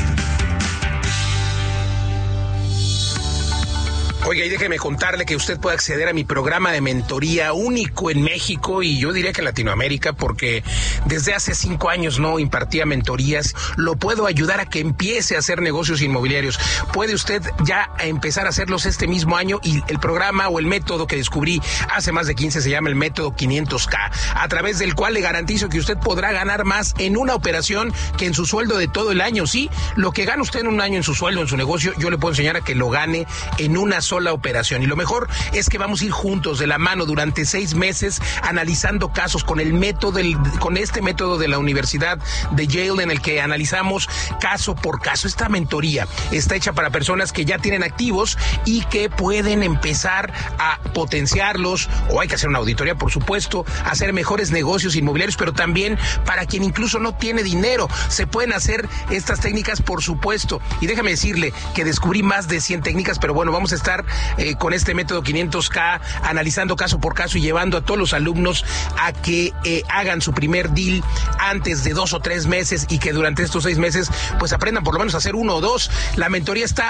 Oiga, y déjeme contarle que usted puede acceder a mi programa de mentoría único en México y yo diría que en Latinoamérica, porque desde hace cinco años no impartía mentorías. Lo puedo ayudar a que empiece a hacer negocios inmobiliarios. Puede usted ya empezar a hacerlos este mismo año y el programa o el método que descubrí hace más de quince se llama el método quinientos K, a través del cual le garantizo que usted podrá ganar más en una operación que en su sueldo de todo el año. Sí, lo que gana usted en un año en su sueldo, en su negocio, yo le puedo enseñar a que lo gane en una sola operación. Y lo mejor es que vamos a ir juntos de la mano durante seis meses analizando casos con el método del, con este método de la Universidad de Yale, en el que analizamos caso por caso. Esta mentoría está hecha para personas que ya tienen activos y que pueden empezar a potenciarlos, o hay que hacer una auditoría, por supuesto, hacer mejores negocios inmobiliarios, pero también para quien incluso no tiene dinero. Se pueden hacer estas técnicas, por supuesto. Y déjame decirle que descubrí más de cien técnicas, pero bueno, vamos a estar Eh, con este método quinientos K, analizando caso por caso y llevando a todos los alumnos a que eh, hagan su primer deal antes de dos o tres meses y que durante estos seis meses pues aprendan por lo menos a hacer uno o dos. La mentoría está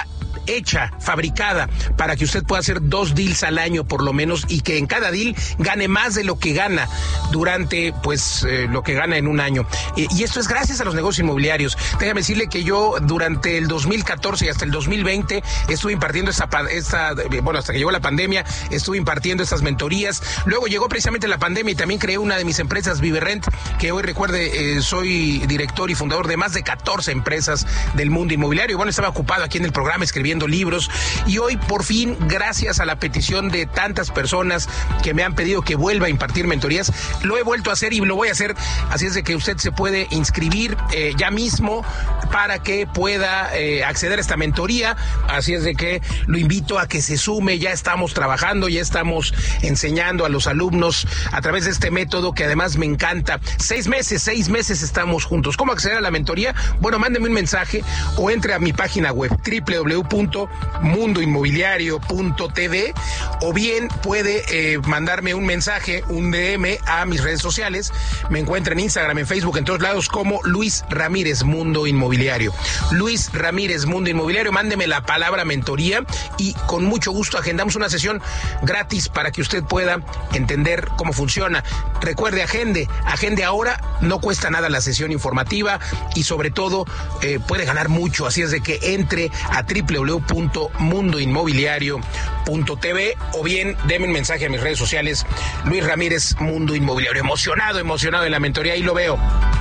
hecha, fabricada, para que usted pueda hacer dos deals al año por lo menos y que en cada deal gane más de lo que gana durante, pues, eh, lo que gana en un año. Eh, y esto es gracias a los negocios inmobiliarios. Déjame decirle que yo durante el dos mil catorce y hasta el dos mil veinte estuve impartiendo esta, esta, bueno, hasta que llegó la pandemia, estuve impartiendo estas mentorías. Luego llegó precisamente la pandemia y también creé una de mis empresas, Viverrent, que hoy, recuerde, eh, soy director y fundador de más de catorce empresas del mundo inmobiliario. Bueno, estaba ocupado aquí en el programa escribiendo libros y hoy por fin, gracias a la petición de tantas personas que me han pedido que vuelva a impartir mentorías, lo he vuelto a hacer y lo voy a hacer. Así es de que usted se puede inscribir eh, ya mismo para que pueda eh, acceder a esta mentoría. Así es de que lo invito a que se sume. Ya estamos trabajando, ya estamos enseñando a los alumnos a través de este método que además me encanta. Seis meses, seis meses estamos juntos. ¿Cómo acceder a la mentoría? Bueno, mándeme un mensaje o entre a mi página web doble u doble u doble u punto mundo inmobiliario punto t v o bien puede eh, mandarme un mensaje, un D M a mis redes sociales. Me encuentra en Instagram, en Facebook, en todos lados como Luis Ramírez Mundo Inmobiliario. Luis Ramírez Mundo Inmobiliario, mándeme la palabra mentoría y con mucho gusto agendamos una sesión gratis para que usted pueda entender cómo funciona. Recuerde, agende, agende ahora, no cuesta nada la sesión informativa y sobre todo eh, puede ganar mucho. Así es de que entre a doble u doble u doble u punto mundo inmobiliario punto t v o bien deme un mensaje a mis redes sociales, Luis Ramírez Mundo Inmobiliario. Emocionado, emocionado en la mentoría, ahí lo veo.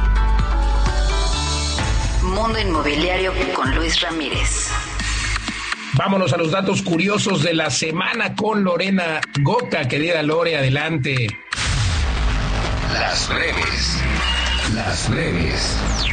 Mundo Inmobiliario con Luis Ramírez. Vámonos a los datos curiosos de la semana con Lorena Goca. Querida Lore, adelante. Las breves. Las breves.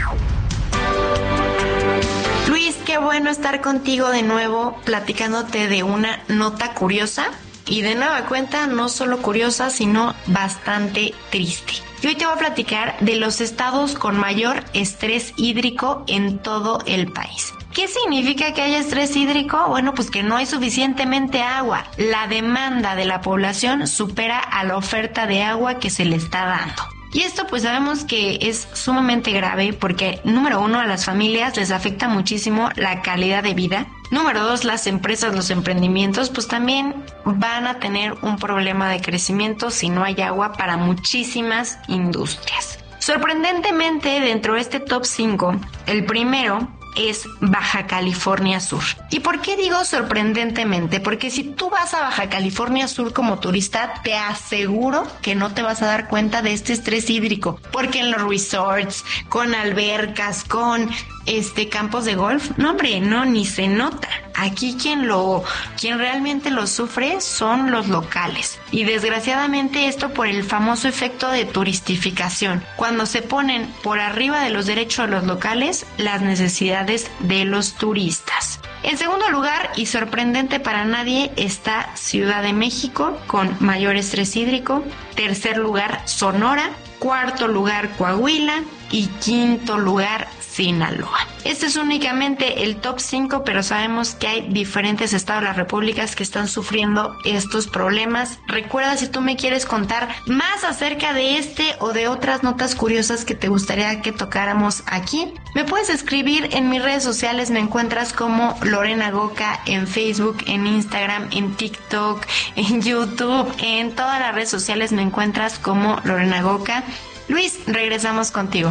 Luis, qué bueno estar contigo de nuevo platicándote de una nota curiosa y de nueva cuenta no solo curiosa sino bastante triste. Y hoy te voy a platicar de los estados con mayor estrés hídrico en todo el país. ¿Qué significa que haya estrés hídrico? Bueno, pues que no hay suficientemente agua. La demanda de la población supera a la oferta de agua que se le está dando. Y esto pues sabemos que es sumamente grave porque, número uno, a las familias les afecta muchísimo la calidad de vida. Número dos, las empresas, los emprendimientos pues también van a tener un problema de crecimiento si no hay agua para muchísimas industrias. Sorprendentemente, dentro de este top cinco, el primero es Baja California Sur. ¿Y por qué digo sorprendentemente? Porque si tú vas a Baja California Sur como turista, te aseguro que no te vas a dar cuenta de este estrés hídrico, porque en los resorts, con albercas, con este campos de golf, no hombre, no, ni se nota. Aquí quien lo, quien realmente lo sufre son los locales. Y desgraciadamente esto por el famoso efecto de turistificación. Cuando se ponen por arriba de los derechos de los locales, las necesidades de los turistas. En segundo lugar, y sorprendente para nadie, está Ciudad de México con mayor estrés hídrico. Tercer lugar, Sonora. Cuarto lugar, Coahuila. Y quinto lugar, Sinaloa. Este es únicamente el top cinco, pero sabemos que hay diferentes estados de las repúblicas que están sufriendo estos problemas. Recuerda, si tú me quieres contar más acerca de este o de otras notas curiosas que te gustaría que tocáramos aquí, me puedes escribir en mis redes sociales. Me encuentras como Lorena Goca en Facebook, en Instagram, en TikTok, en YouTube, en todas las redes sociales me encuentras como Lorena Goca. Luis, regresamos contigo.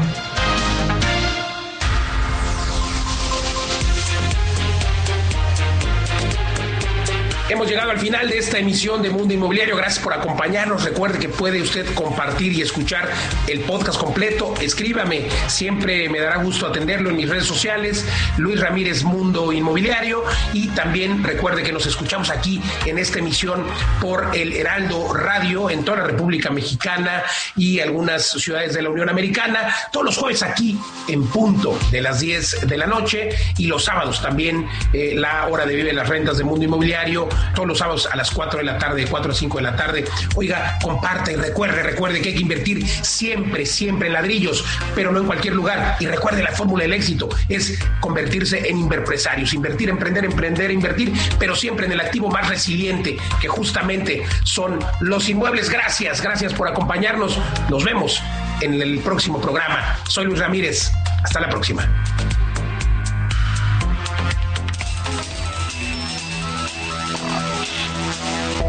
Hemos llegado al final de esta emisión de Mundo Inmobiliario. Gracias por acompañarnos. Recuerde que puede usted compartir y escuchar el podcast completo. Escríbame, siempre me dará gusto atenderlo en mis redes sociales, Luis Ramírez Mundo Inmobiliario. Y también recuerde que nos escuchamos aquí en esta emisión por el Heraldo Radio en toda la República Mexicana y algunas ciudades de la Unión Americana, todos los jueves aquí en punto de las diez de la noche y los sábados también eh, la hora de Vive las Rentas de Mundo Inmobiliario, todos los sábados a las cuatro de la tarde, de cuatro a cinco de la tarde. Oiga, comparte y recuerde, recuerde que hay que invertir siempre, siempre en ladrillos, pero no en cualquier lugar. Y recuerde, la fórmula del éxito es convertirse en inverpresarios, invertir, emprender, emprender, invertir, pero siempre en el activo más resiliente, que justamente son los inmuebles. Gracias, gracias por acompañarnos. Nos vemos en el próximo programa. Soy Luis Ramírez. Hasta la próxima.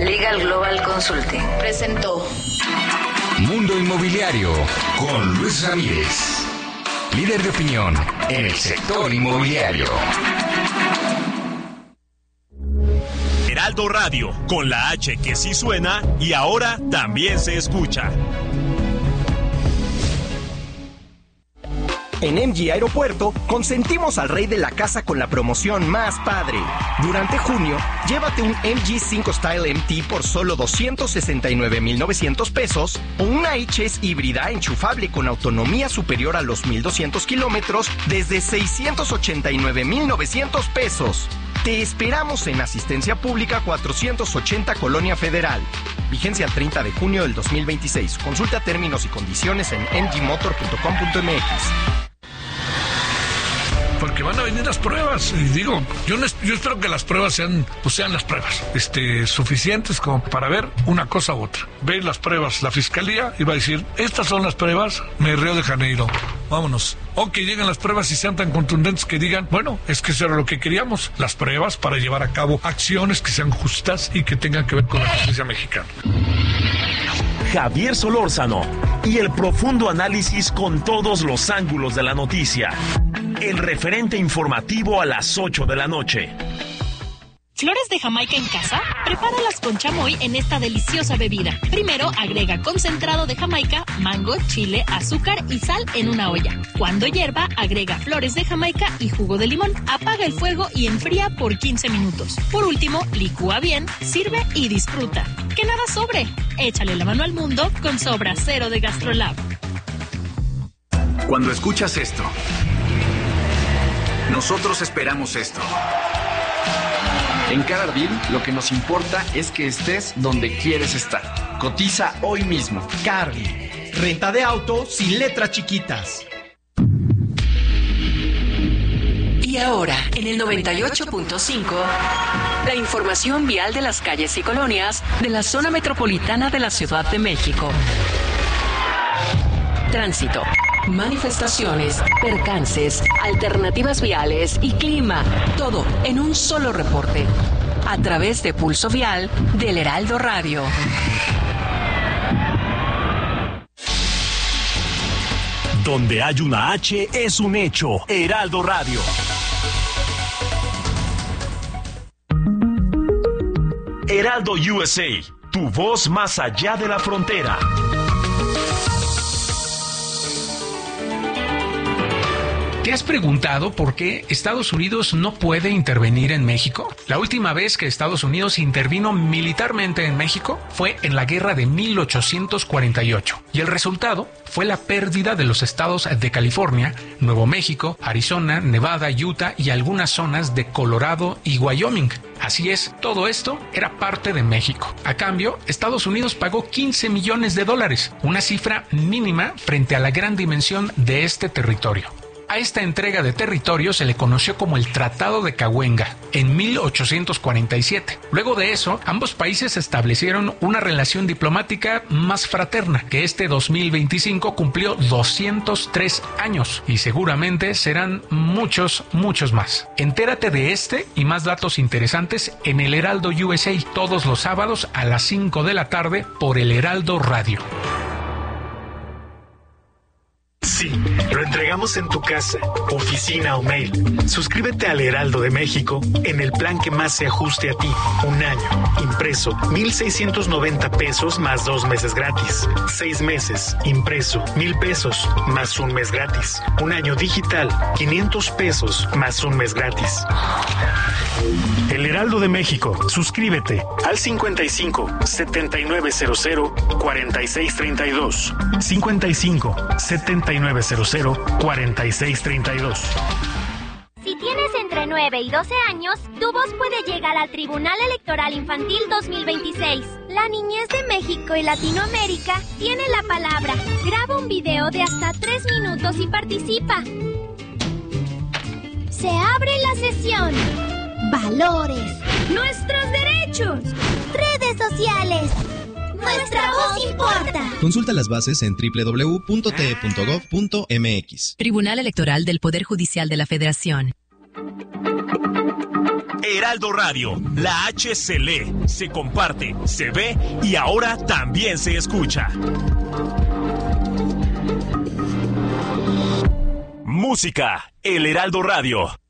Legal Global Consulting presentó Mundo Inmobiliario con Luis Ramírez, líder de opinión en el sector inmobiliario. Heraldo Radio, con la H que sí suena y ahora también se escucha. En M G Aeropuerto, consentimos al rey de la casa con la promoción más padre. Durante junio, llévate un M G cinco Style M T por solo doscientos sesenta y nueve mil novecientos pesos o una H S híbrida enchufable con autonomía superior a los mil doscientos kilómetros desde seiscientos ochenta y nueve mil novecientos pesos. Te esperamos en Asistencia Pública cuatrocientos ochenta Colonia Federal. Vigencia el treinta de junio del dos mil veintiséis. Consulta términos y condiciones en m g motor punto com punto m x. Porque van a venir las pruebas y digo, yo, no, yo espero que las pruebas sean, pues sean las pruebas, este, suficientes como para ver una cosa u otra. Ve las pruebas, la fiscalía y va a decir, estas son las pruebas, me Río de Janeiro, vámonos. O que lleguen las pruebas y sean tan contundentes que digan, bueno, es que eso era lo que queríamos, las pruebas para llevar a cabo acciones que sean justas y que tengan que ver con la justicia mexicana. Javier Solórzano y el profundo análisis con todos los ángulos de la noticia. El referente informativo a las ocho de la noche. ¿Flores de Jamaica en casa? Prepáralas con chamoy en esta deliciosa bebida. Primero, agrega concentrado de Jamaica, mango, chile, azúcar y sal en una olla. Cuando hierva, agrega flores de Jamaica y jugo de limón. Apaga el fuego y enfría por quince minutos. Por último, licúa bien, sirve y disfruta. ¡Que nada sobre! Échale la mano al mundo con Sobra Cero de GastroLab. Cuando escuchas esto, nosotros esperamos esto. En CarArdil, lo que nos importa es que estés donde quieres estar. Cotiza hoy mismo. CarArdil, renta de auto sin letras chiquitas. Y ahora, en el noventa y ocho punto cinco, la información vial de las calles y colonias de la zona metropolitana de la Ciudad de México. Tránsito, manifestaciones, percances, alternativas viales y clima. Todo en un solo reporte. A través de Pulso Vial del Heraldo Radio. Donde hay una H es un hecho. Heraldo Radio. Heraldo U S A, tu voz más allá de la frontera. ¿Te has preguntado por qué Estados Unidos no puede intervenir en México? La última vez que Estados Unidos intervino militarmente en México fue en la guerra de mil ochocientos cuarenta y ocho, y el resultado fue la pérdida de los estados de California, Nuevo México, Arizona, Nevada, Utah y algunas zonas de Colorado y Wyoming. Así es, todo esto era parte de México. A cambio, Estados Unidos pagó quince millones de dólares, una cifra mínima frente a la gran dimensión de este territorio. A esta entrega de territorio se le conoció como el Tratado de Cahuenga en mil ochocientos cuarenta y siete. Luego de eso, ambos países establecieron una relación diplomática más fraterna, que este dos mil veinticinco cumplió doscientos tres años y seguramente serán muchos, muchos más. Entérate de este y más datos interesantes en el Heraldo U S A todos los sábados a las cinco de la tarde por el Heraldo Radio. Sí, lo entregamos en tu casa, oficina o mail. Suscríbete al Heraldo de México en el plan que más se ajuste a ti. Un año, impreso, mil seiscientos noventa pesos más dos meses gratis. Seis meses, impreso, mil pesos más un mes gratis. Un año digital, quinientos pesos más un mes gratis. El Heraldo de México, suscríbete al cincuenta y cinco, setenta y nueve cero cero, cuarenta y seis treinta y dos. cincuenta y cinco, setenta y nueve cero cero, cuarenta y seis treinta y dos. Si tienes entre nueve y doce años, tu voz puede llegar al Tribunal Electoral Infantil dos mil veintiséis. La niñez de México y Latinoamérica tiene la palabra. Graba un video de hasta tres minutos y participa. Se abre la sesión. Valores. Nuestros derechos. Redes sociales. Nuestra voz importa. Consulta las bases en doble u doble u doble u punto t e punto gov punto m x. Tribunal Electoral del Poder Judicial de la Federación. Heraldo Radio, la H se lee, se comparte, se ve y ahora también se escucha. Música, El Heraldo Radio.